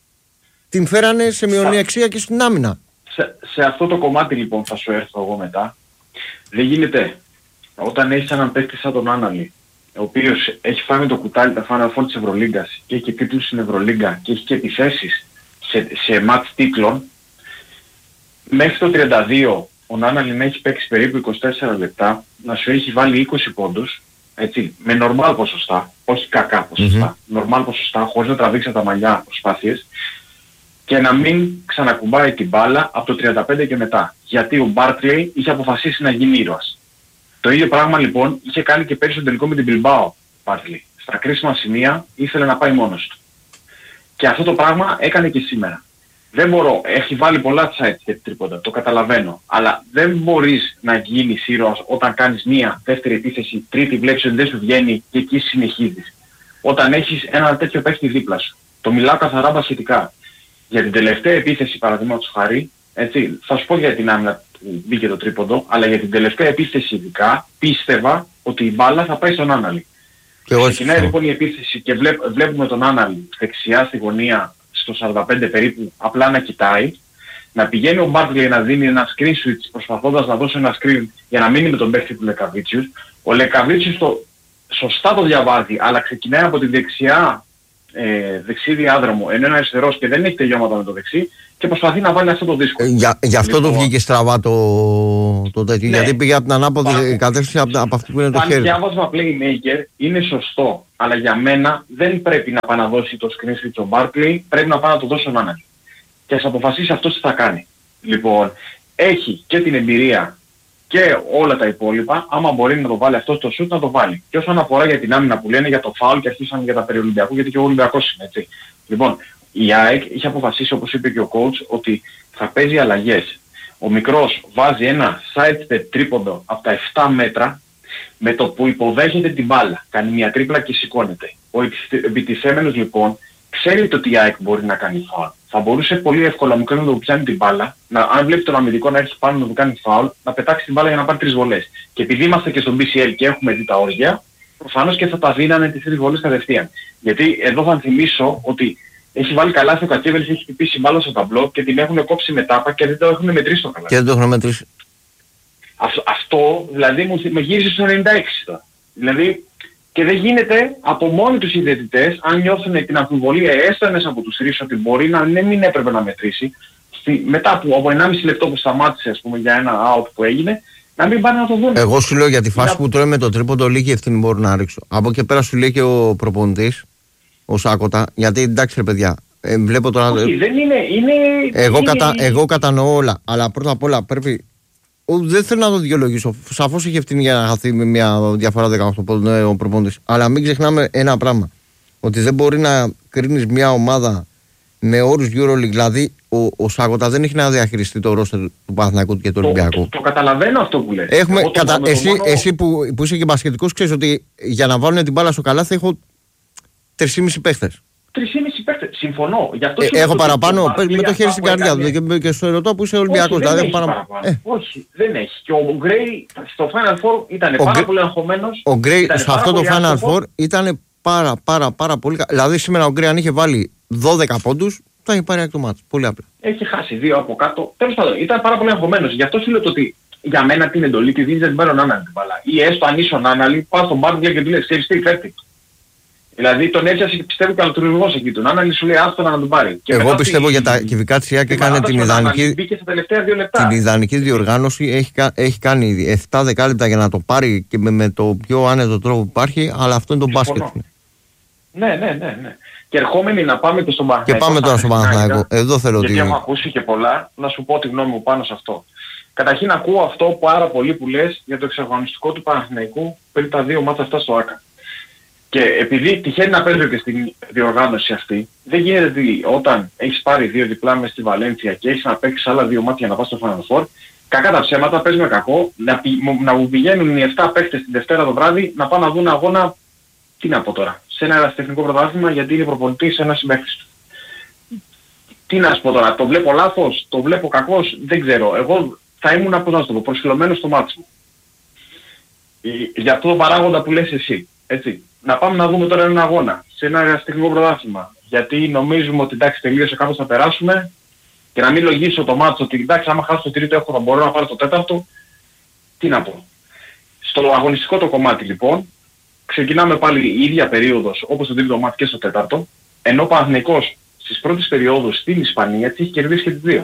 την φέρανε σε μειονεξία και στην άμυνα. Σε, σε αυτό το κομμάτι λοιπόν θα σου έρθω εγώ μετά. Δεν γίνεται όταν έχεις έναν παίκτη σαν τον Άναλη, ο οποίος έχει φάει με το κουτάλι τα Final Four της Ευρωλίγκας και έχει και τίτλους στην Ευρωλίγκα και έχει και επιθέσεις σε, σε μάτς τίτλων, μέχρι το τριάντα δύο ο Νάναλι να έχει παίξει περίπου είκοσι τέσσερα λεπτά, να σου έχει βάλει είκοσι πόντους, έτσι, με νορμάλ ποσοστά, όχι κακά ποσοστά, νορμάλ mm-hmm. ποσοστά, χωρίς να τραβήξει τα μαλλιά προσπάθειες, και να μην ξανακουμπάει την μπάλα από το τριάντα πέντε και μετά. Γιατί ο Μπάρκλεϊ είχε αποφασίσει να γίνει ήρωας. Το ίδιο πράγμα λοιπόν είχε κάνει και πέρυσι στο τελικό με την Μπιλμπάο Μπάρκλεϊ. Στα κρίσιμα σημεία ήθελε να πάει μόνος του. Και αυτό το πράγμα έκανε και σήμερα. Δεν μπορώ, έχει βάλει πολλά sites για την τρίποντα, το καταλαβαίνω. Αλλά δεν μπορείς να γίνεις ήρωας όταν κάνεις μία δεύτερη επίθεση, τρίτη βλέπεις ότι δεν σου βγαίνει και εκεί συνεχίζεις. Όταν έχεις ένα τέτοιο παίχτη δίπλα σου. Το μιλάω καθαρά μπασχετικά. Για την τελευταία επίθεση παραδείγματος χάρη, έτσι, θα σου πω για την άμυνα που μπήκε το τρίποντο, αλλά για την τελευταία επίθεση ειδικά πίστευα ότι η μπάλα θα πάει στον Άναλη. Ξεκινάει λοιπόν η επίθεση και βλέπ, βλέπουμε τον Άναλη δεξιά στη γωνία στο σαράντα πέντε περίπου, απλά να κοιτάει, να πηγαίνει ο Μπάρκλεϊ να δίνει ένα screen switch προσπαθώντας να δώσει ένα screen για να μείνει με τον παίκτη του Λεκαβίτσιους. Ο Λεκαβίτσιους το σωστά το διαβάζει, αλλά ξεκινάει από τη δεξιά ε, δεξί διάδρομο, ενώ είναι αριστερός και δεν έχει τελειώματα με το δεξί και προσπαθεί να βάλει αυτό το δύσκολο. Ε, για, γι' αυτό λοιπόν, το βγήκε στραβά το, το τέτοιο, ναι, γιατί πήγε από την ανάποδη κατεύθυνση από, από αυτή που είναι το χέρι. Αν διάβασμα playmaker είναι σωστό, αλλά για μένα δεν πρέπει να πάει να δώσει το screen switch ο Barkley, πρέπει να πάει να το δώσει ο Νάνας. Και ας αποφασίσει αυτός τι θα κάνει. Λοιπόν, έχει και την εμπειρία και όλα τα υπόλοιπα, άμα μπορεί να το βάλει αυτό στο shoot να το βάλει. Και όσον αφορά για την άμυνα που λένε για το foul και αρχίσαν για τα περιολυμπιακού, γιατί και ο Ολυμπιακός είναι έτσι. Λοιπόν, η ΑΕΚ είχε αποφασίσει, όπως είπε και ο coach, ότι θα παίζει αλλαγές. ο μικρός βάζει ένα sidestep τρίποντο από τα επτά μέτρα, με το που υποδέχεται την μπάλα, κάνει μια τρίπλα και σηκώνεται. Ο επιτιθέμενος λοιπόν ξέρει το τι ΑΕΚ μπορεί να κάνει φάουλ. Θα μπορούσε πολύ εύκολα μικρό να το πιάνει την μπάλα, να, αν βλέπει τον αμυντικό να έρθει πάνω να του κάνει φάουλ, να πετάξει την μπάλα για να πάρει τρεις βολές. Και επειδή είμαστε και στο μπι σι ελ και έχουμε δει τα όρια, προφανώς και θα τα δίνανε τις τρεις βολές κατευθείαν. Γιατί εδώ θα θυμίσω ότι έχει βάλει καλά στο Κακέβελης, έχει χτυπήσει μπάλα στο ταμπλό και την έχουν κόψει με τάπα και δεν το έχουν μετρήσει το καλά. Και δεν το έχουν μετρήσει. Αυτό, αυτό δηλαδή μου με γύρισε στο ενενήντα έξι τώρα. Δηλαδή και δεν γίνεται από μόνοι τους οι διαιτητές, αν νιώθουν την αμφιβολία έστω ένας από τους τρεις ότι μπορεί να ναι, μην έπρεπε να μετρήσει, στη, μετά από, από ενάμιση λεπτό που σταμάτησε ας πούμε, για ένα out που έγινε, να μην πάνε να το δουν. Εγώ σου λέω για τη φάση για... που τρώει με το τρίποντο λίγη ευθύνη μπορώ να ρίξω. Από εκεί πέρα σου λέει και ο προπονητής, ο Σάκοτα, γιατί εντάξει ρε παιδιά, ε, βλέπω τώρα... Όχι, δεν είναι... είναι εγώ, είναι... Κατα... εγώ κατανοώ όλα, αλλά πρώτα απ' όλα πρέπει... Δεν θέλω να το δικαιολογήσω. Σαφώς είχε ευθύνη για να χαθεί με μια διαφορά δεκαοκτώ πόντων ο προπονητής. Αλλά μην ξεχνάμε ένα πράγμα. Ότι δεν μπορεί να κρίνεις μια ομάδα με όρους EuroLeague. Δηλαδή, ο, ο Σάκοτα δεν έχει να διαχειριστεί το ρόστερ του Παναθηναϊκού και του Ολυμπιακού. Το, το, το καταλαβαίνω αυτό που λες. Έχουμε, κατα... εσύ, μόνο... εσύ που, που είσαι και μπασκετικός, ξέρεις ότι για να βάλουν την μπάλα στο καλάθι έχω τρεις και μισό παίχτες. τρεις και μισό παίχτες. Συμφωνώ. Γι αυτό ε, έχω παραπάνω. Το με το χέρι στην καρδιά του έκανε... και στο ερωτώ που είσαι Ολυμπιακός. Όχι, δηλαδή, δεν παρα... παραπάνω. ε. Όχι, δεν έχει. Και ο Γκρέι στο Final Four ήταν πάρα Γκρέ... πολύ αγχωμένος. Ο Γκρέι σε αυτό το Final Four ήταν πάρα πάρα πάρα πολύ. Δηλαδή σήμερα ο Γκρέι αν είχε βάλει δώδεκα πόντους θα είχε πάρει το μάτς. Πολύ απλά. Έχει χάσει δύο από κάτω. Τέλος πάντων, ήταν πάρα πολύ αγχωμένος. Γι' αυτό σου λέω ότι για μένα την εντολή τη δίνεις δεν την πάρει ο Νάναλη την μπάλα. Ή έστω αν είσαι ο Νάναλη, πας στον Μπάρντλε και του λες ξέρεις τι φέρτη. Δηλαδή τον έπιασε και πιστεύω και αλωτουργός εκεί του. Νάναλη σου λέει άστο να τον πάρει. Και εγώ πιστεύω η... για τα κυβικά της ΙΑΚ έκανε την ιδανική, την ιδανική διοργάνωση. Έχει, έχει κάνει επτά δεκάλεπτα για να το πάρει και με, με το πιο άνετο τρόπο που υπάρχει, αλλά αυτό είναι το μπάσκετ. Ναι, ναι, ναι, ναι. Και ερχόμενοι να πάμε και στον Παναθηναϊκό. Και πάμε τώρα στον Παναθηναϊκό. Εδώ θέλω ότι. Γιατί έχω ακούσει και πολλά, να σου πω τη γνώμη μου πάνω σε αυτό. Καταρχήν ακούω αυτό πάρα πολύ που λες για το εξαγωνιστικό του Παναθηναϊκού πριν τα δύο μάτσα αυτά στο ΆΚΑ. Και επειδή τυχαίνει να παίζω και στην διοργάνωση αυτή, δεν γίνεται ότι όταν έχεις πάρει δύο διπλά μες στη Βαλένθια και έχεις να παίξεις άλλα δύο μάτια να πας στο Final Four, κακά τα ψέματα, παίζουμε κακό, να, πη, να μου πηγαίνουν οι επτά παίκτες την Δευτέρα το βράδυ να πάνε να δουν αγώνα, τι να πω τώρα, σε ένα ερασιτεχνικό πρωτάθλημα γιατί είναι προπονητής σε ένα συμπαίκτης του. Τι να σου πω τώρα, το βλέπω λάθος, το βλέπω κακός, δεν ξέρω. Εγώ θα ήμουν από να το πω, προσφυλωμένος στο μάτι μου. Για αυτό το παράγοντα που λες εσύ, έτσι. Να πάμε να δούμε τώρα έναν αγώνα σε ένα ερασιτεχνικό πρωτάθλημα. Γιατί νομίζουμε ότι εντάξει τελείωσε κάπως θα περάσουμε και να μην λογίσω το μάτσο ότι εντάξει άμα χάσω το τρίτο έχω θα μπορώ να πάρω το τέταρτο. Τι να πω. Στο αγωνιστικό το κομμάτι λοιπόν ξεκινάμε πάλι η ίδια περίοδος όπως το τρίτο μάτι και στο τέταρτο, ενώ ο Παναθηναϊκός στις πρώτες περιόδους στην Ισπανία τις έχει κερδίσει και τις δύο.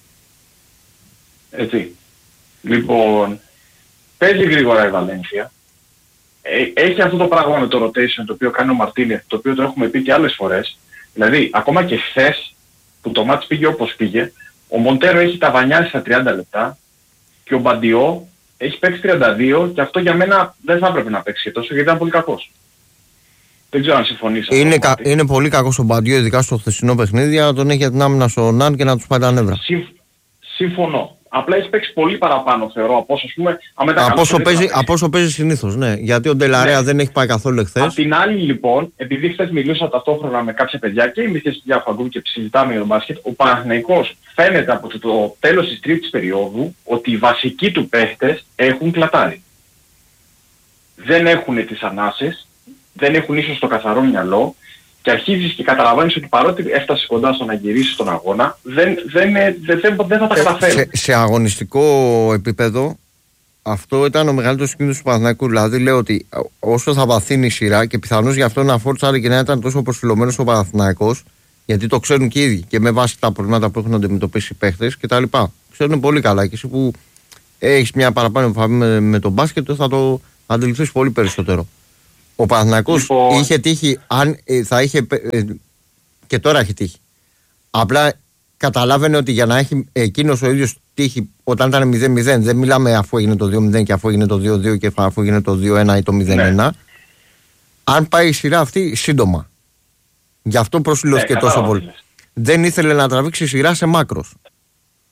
Έτσι. Λοιπόν, παίζει γρήγορα η Βαλένθια. Έχει αυτό το πράγμα με το rotation το οποίο κάνει ο Μαρτίνεθ, το οποίο το έχουμε πει και άλλες φορές. Δηλαδή, ακόμα και χθες που το μάτς πήγε όπως πήγε, ο Μοντέρο έχει ταβανιάσει στα τριάντα λεπτά και ο Μπαντιό έχει παίξει τριάντα δύο και αυτό για μένα δεν θα έπρεπε να παίξει τόσο γιατί ήταν πολύ κακός. Δεν ξέρω αν συμφωνείς. Είναι, κα, είναι πολύ κακός ο Μπαντιό, ειδικά στο χθεσινό παιχνίδι, αλλά τον έχει για την άμυνα στο Ναν και να τους πάει τα νεύρα. Συμφ, συμφωνώ. Απλά έχει παίξει πολύ παραπάνω θεωρώ από όσο, ας πούμε, από όσο παίζει, παίζει. παίζει συνήθως, ναι. Γιατί ο Ντελαρέα ναι. δεν έχει πάει καθόλου εχθές. Απ' την άλλη λοιπόν, επειδή χθες μιλούσα ταυτόχρονα με κάποια παιδιά και εμείς στη Διαφαγκού και συζητάμε για τον μπάσκετ, ο Παναθηναϊκός φαίνεται από το, το τέλος της τρίτης περίοδου ότι οι βασικοί του παίχτες έχουν κλατάρει. Δεν έχουν τις ανάσες, δεν έχουν ίσως το καθαρό μυαλό και αρχίζεις και καταλαβαίνεις ότι παρότι έφτασε κοντά στο να γυρίσεις τον αγώνα, δεν, δεν, δεν, δεν, δεν θα τα καταφέρει. Σε, σε αγωνιστικό επίπεδο, αυτό ήταν ο μεγαλύτερος κίνδυνος του Παναθηναϊκού. Δηλαδή, λέω ότι όσο θα βαθύνει η σειρά και πιθανώς γι' αυτό να φόρτσαρε και να ήταν τόσο προσφυλωμένος ο Παναθηναϊκός, γιατί το ξέρουν και οι ίδιοι και με βάση τα προβλήματα που έχουν αντιμετωπίσει οι παίχτες κτλ. Ξέρουν πολύ καλά και εσύ που έχεις μια παραπάνω επαφή με, με τον μπάσκετ θα το αντιληφθείς πολύ περισσότερο. Ο Παναθηναϊκός λοιπόν... είχε τύχει, αν ε, θα είχε, ε, και τώρα έχει τύχει. Απλά καταλάβαινε ότι για να έχει εκείνος ο ίδιος τύχει όταν ήταν μηδέν μηδέν, δεν μιλάμε αφού έγινε το δύο μηδέν και αφού έγινε το δύο δύο και αφού έγινε το δύο ένα ή το μηδέν ένα. Ναι. Αν πάει η σειρά αυτή σύντομα. Γι' αυτό προσφυλώθηκε ναι, τόσο πολύ. Δεν ήθελε να τραβήξει σειρά σε μάκρος.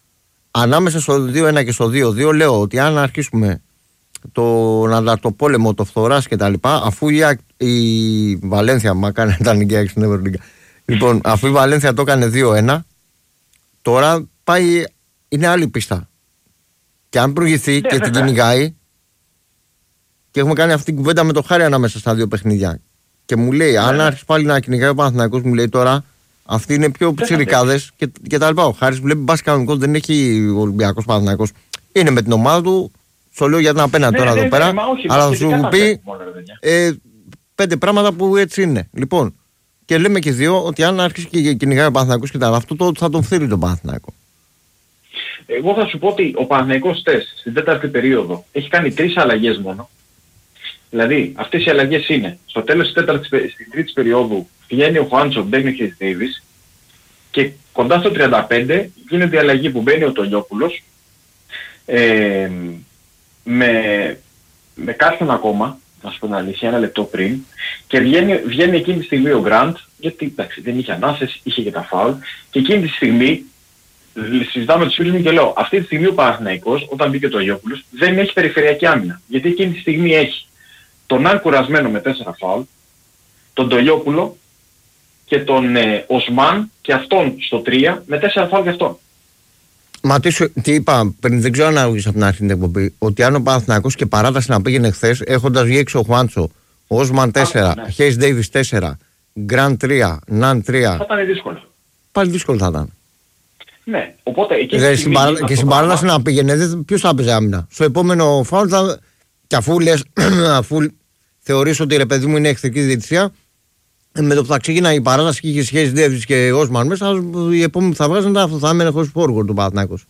ανάμεσα στο δύο ένα και στο δύο δύο λέω ότι αν αρχίσουμε τον ανταρτοπόλεμο, το φθοράς και τα λοιπά, αφού η, η Βαλένθια, μα κάνει τα νοικιάκι στην Ευρωλίγκα, λοιπόν, αφού η Βαλένθια το έκανε δύο ένα, τώρα πάει, είναι άλλη πίστα. Και αν προηγηθεί ναι, και βέβαια. την κυνηγάει, και έχουμε κάνει αυτή την κουβέντα με το Χάρη ανάμεσα στα δύο παιχνίδια, και μου λέει, ναι, αν άρχισε πάλι να κυνηγάει ο Παναθηναϊκός, μου λέει τώρα, αυτοί είναι πιο ψηρικάδες και, και τα λοιπά. Ο Χάρης βλέπει μπάσκετ κανονικό, δεν έχει ο Ολυμπιακός Παναθηναϊκός. Είναι με την ομάδα του, στο λέω για την απέναντι ναι, τώρα ναι, εδώ ναι, πέρα, ναι, όχι, αλλά θα σου πει ε, πέντε πράγματα που έτσι είναι. Λοιπόν, και λέμε και δύο ότι αν άρχισε και κυνηγάει ο Παναθηναϊκός και τα αυτό το, θα τον φθείρει τον Παναθηναϊκό. Εγώ θα σου πω ότι ο Παναθηναϊκός τεστ στην τέταρτη περίοδο έχει κάνει τρεις αλλαγές μόνο. Δηλαδή, αυτές οι αλλαγές είναι στο τέλος της τέταρτης, στην τρίτης περίοδου βγαίνει ο Χουάντσο, μπαίνει ο Χέις Ντέιβις και κοντά στο τριάντα πέντε γίνεται η αλλαγή που μπαίνει ο Τολιόπουλος ε, με, με κάποιον ακόμα, να σου πω την αλήθεια, ένα λεπτό πριν, και βγαίνει, βγαίνει εκείνη τη στιγμή ο Γκραντ, γιατί εντάξει, δεν είχε ανάσες, είχε και τα φάουλ, και εκείνη τη στιγμή συζητάμε τους φίλους μου και λέω, αυτή τη στιγμή ο Παναθηναϊκός, όταν μπήκε ο Τολιόπουλος, δεν έχει περιφερειακή άμυνα, γιατί εκείνη τη στιγμή έχει τον Αν κουρασμένο με τέσσερα φάουλ, τον Τολιόπουλο και τον ε, Οσμάν και αυτόν στο τρία με τέσσερα φάουλ και αυτόν. Μα τι, σου, τι είπα πριν, δεν ξέρω αν άκουσες από την αρχή την εκπομπή, ότι αν ο Παναθηναϊκός και παράταση να πήγαινε χθες, έχοντας βγει έξω ο Χουάντσο, ο Όσμαν τέσσερα, ναι. Χέις Ντέιβις τέσσερα, Γκραντ τρία, Ναν τρία. Θα ήταν δύσκολο. Πάλι δύσκολο θα ήταν. Ναι, οπότε εκεί. Δε, στην παρα... Και στην παράταση να πήγαινε, ποιος θα έπαιζε άμυνα. Στο επόμενο φάουλ θα. Και αφού λες, αφού θεωρείς ότι ρε παιδί μου είναι εχθρική διαιτησία, με το που θα ξεκίναγε η παράταση και είχε σχέση Ντέβις και Όσμαν μέσα, οι επόμενοι που θα βγάζουν αυτό θα έμενε χωρίς φόργορ του Παναθηναϊκός.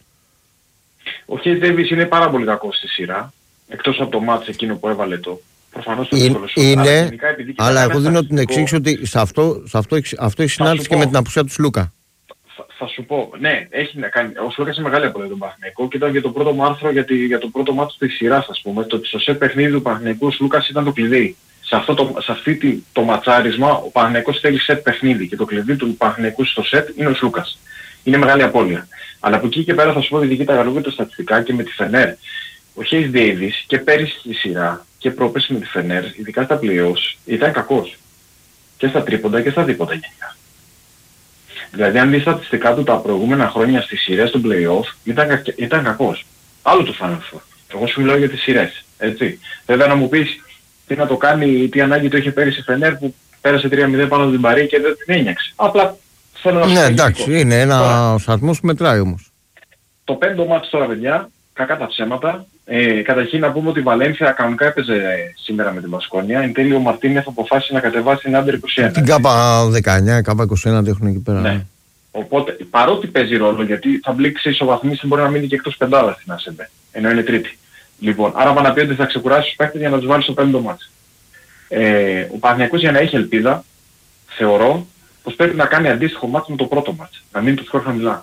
Ο Χέις Ντέβις είναι πάρα πολύ κακός στη σειρά, εκτός από το μάτς εκείνο που έβαλε το. Προφανώς το δύσκολο σου. Είναι, αλλά εγώ δίνω την εξήγηση ότι σε αυτό, σε αυτό, αυτό έχει συνάντηση και με την απουσία του Σλούκα. Θα, θα σου πω, ναι, έχει να κάνει. Ο Σλούκας είναι μεγάλη απολύτω τον Παναθηναϊκό και ήταν για το πρώτο μου άρθρο για, τη, για το πρώτο μάτσο της σειράς, ας πούμε. Το ότι στο σετ παιχνίδι του Παναθηναϊκού ο Σλούκας ήταν το κλειδί. Σε αυτό το, σε αυτή τη, το ματσάρισμα ο Παναθηναϊκός θέλει σετ παιχνίδι και το κλειδί του Παναθηναϊκού στο σετ είναι ο Σλούκας. Είναι μεγάλη απώλεια. Αλλά από εκεί και πέρα θα σου πω δική τα γαλλούγια τα στατιστικά και με τη Φενέρ. Ο Χέις Ντέιβις και πέρυσι στη σειρά και πρόπεση με τη Φενέρ, ειδικά στα playoffs, ήταν κακός. Και στα τρίποντα και στα δίποτα γενικά. Δηλαδή αν δεις στατιστικά του τα προηγούμενα χρόνια στις σειρές του play-off ήταν, ήταν κακός. Άλλο του Final Four. Εγώ σου μιλάω για τις σειρές. Έτσι. Βέβαια να μου πεις τι να το κάνει, τι ανάγκη το είχε πέρυσι η Φενέρ που πέρασε τρία μηδέν πάνω στην Παρί και δεν την ένιαξε. Απλά θέλω να σου πω. Ναι, εντάξει, είναι ένα σταθμός που μετράει όμως. Το πέμπτο μάτς τώρα, παιδιά, κακά τα ψέματα. Ε, καταρχήν να πούμε ότι η Βαλένθια κανονικά έπαιζε σήμερα με την Μπασκόνια. Εν τέλει ο Μαρτίνεθ αποφάσισε να κατεβάσει την Άντερ είκοσι ένα. Την ΚΑΠΑ δεκαεννιά, ΚΑΠΑ είκοσι ένα την έχουν εκεί πέρα. Ναι. Οπότε παρότι παίζει ρόλο, γιατί θα μπλήξει ισοβαθμίσει μπορεί να μείνει και εκτός πεντάδα στην ΑΣΕΜΠΕ, ενώ είναι τρίτη. Λοιπόν, άρα θα να πει ότι θα ξεκουράσει τους παίκτες για να τους βάλει στο πέμπτο μάτς. Ε, ο Παναθηναϊκός για να έχει ελπίδα, θεωρώ πως πρέπει να κάνει αντίστοιχο μάτς με το πρώτο μάτς. Να μείνει το σκορ χαμηλά.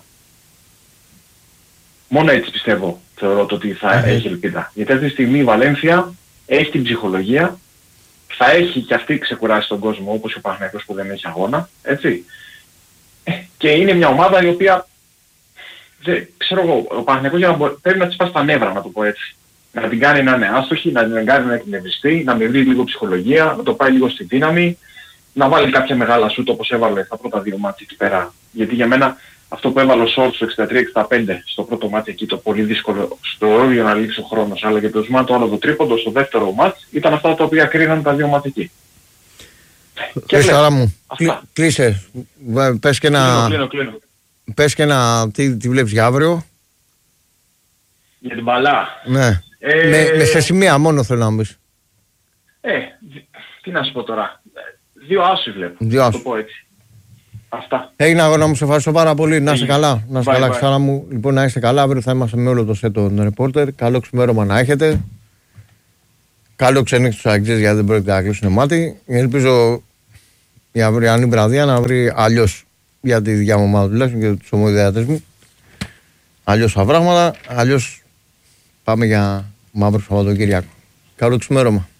Μόνο έτσι πιστεύω, θεωρώ το ότι θα mm-hmm. έχει ελπίδα. Γιατί αυτή τη στιγμή η Βαλένθια έχει την ψυχολογία, θα έχει και αυτή ξεκουράσει τον κόσμο όπως ο Παναθηναϊκός που δεν έχει αγώνα, έτσι. Και είναι μια ομάδα η οποία, δεν, ξέρω εγώ, ο Παναθηναϊκός για να μπορεί, πρέπει να της πάσει τα νεύρα, να το πω έτσι. Να την κάνει να είναι άστοχη, να την κάνει να εκνευριστεί, να με βρει λίγο ψυχολογία, να το πάει λίγο στη δύναμη, να βάλει κάποια μεγάλα σούτ όπως έβαλε στα πρώτα δύο μάτια εκεί πέρα. Γιατί για μένα αυτό που έβαλε ο Σόρτ στο εξήντα τρία εξήντα πέντε στο πρώτο μάτι εκεί, το πολύ δύσκολο στο όριο να λήξει ο χρόνος, αλλά για το Οσμάν το άλλο το τρίποντο στο δεύτερο μάτς, ήταν αυτά τα οποία κρίναν τα δύο μάτια εκεί. Χριστάρα μου, κλείσε. Πες και ένα... Κλείνω, κλείνω. Πες και ένα... Τι, τι βλέπεις για αύριο? Για την μπαλά. Ναι. Ε... Με, με σε σημεία μόνο θέλω να μου πεις. Ε, τι να σου πω τώρα. Δύο άσους βλέπω. Δύο άσους. Να το πω έτσι. Αυτά. Έγινε αγώνα μου, σε ευχαριστώ πάρα πολύ. Να είστε Έγινε. καλά. Να είστε Bye, καλά, bye. Χριστάρα μου. Λοιπόν, να είστε καλά. Αύριο θα είμαστε με όλο το σετ των ρεπόρτερ. Καλό ξημέρωμα να έχετε. Καλό ξενύχτη στους αγγλίες γιατί δεν πρόκειται να κλείσουν μάτι. Ελπίζω η αυριανή βραδιά να βρει αλλιώς για τη δικιά μου ομάδα τουλάχιστον και τους ομοειδεάτες μου. Αλλιώς τα πράγματα. Αλλιώς πάμε για μαύρο Σαββατοκύριακο. Καλό ξημέρωμα.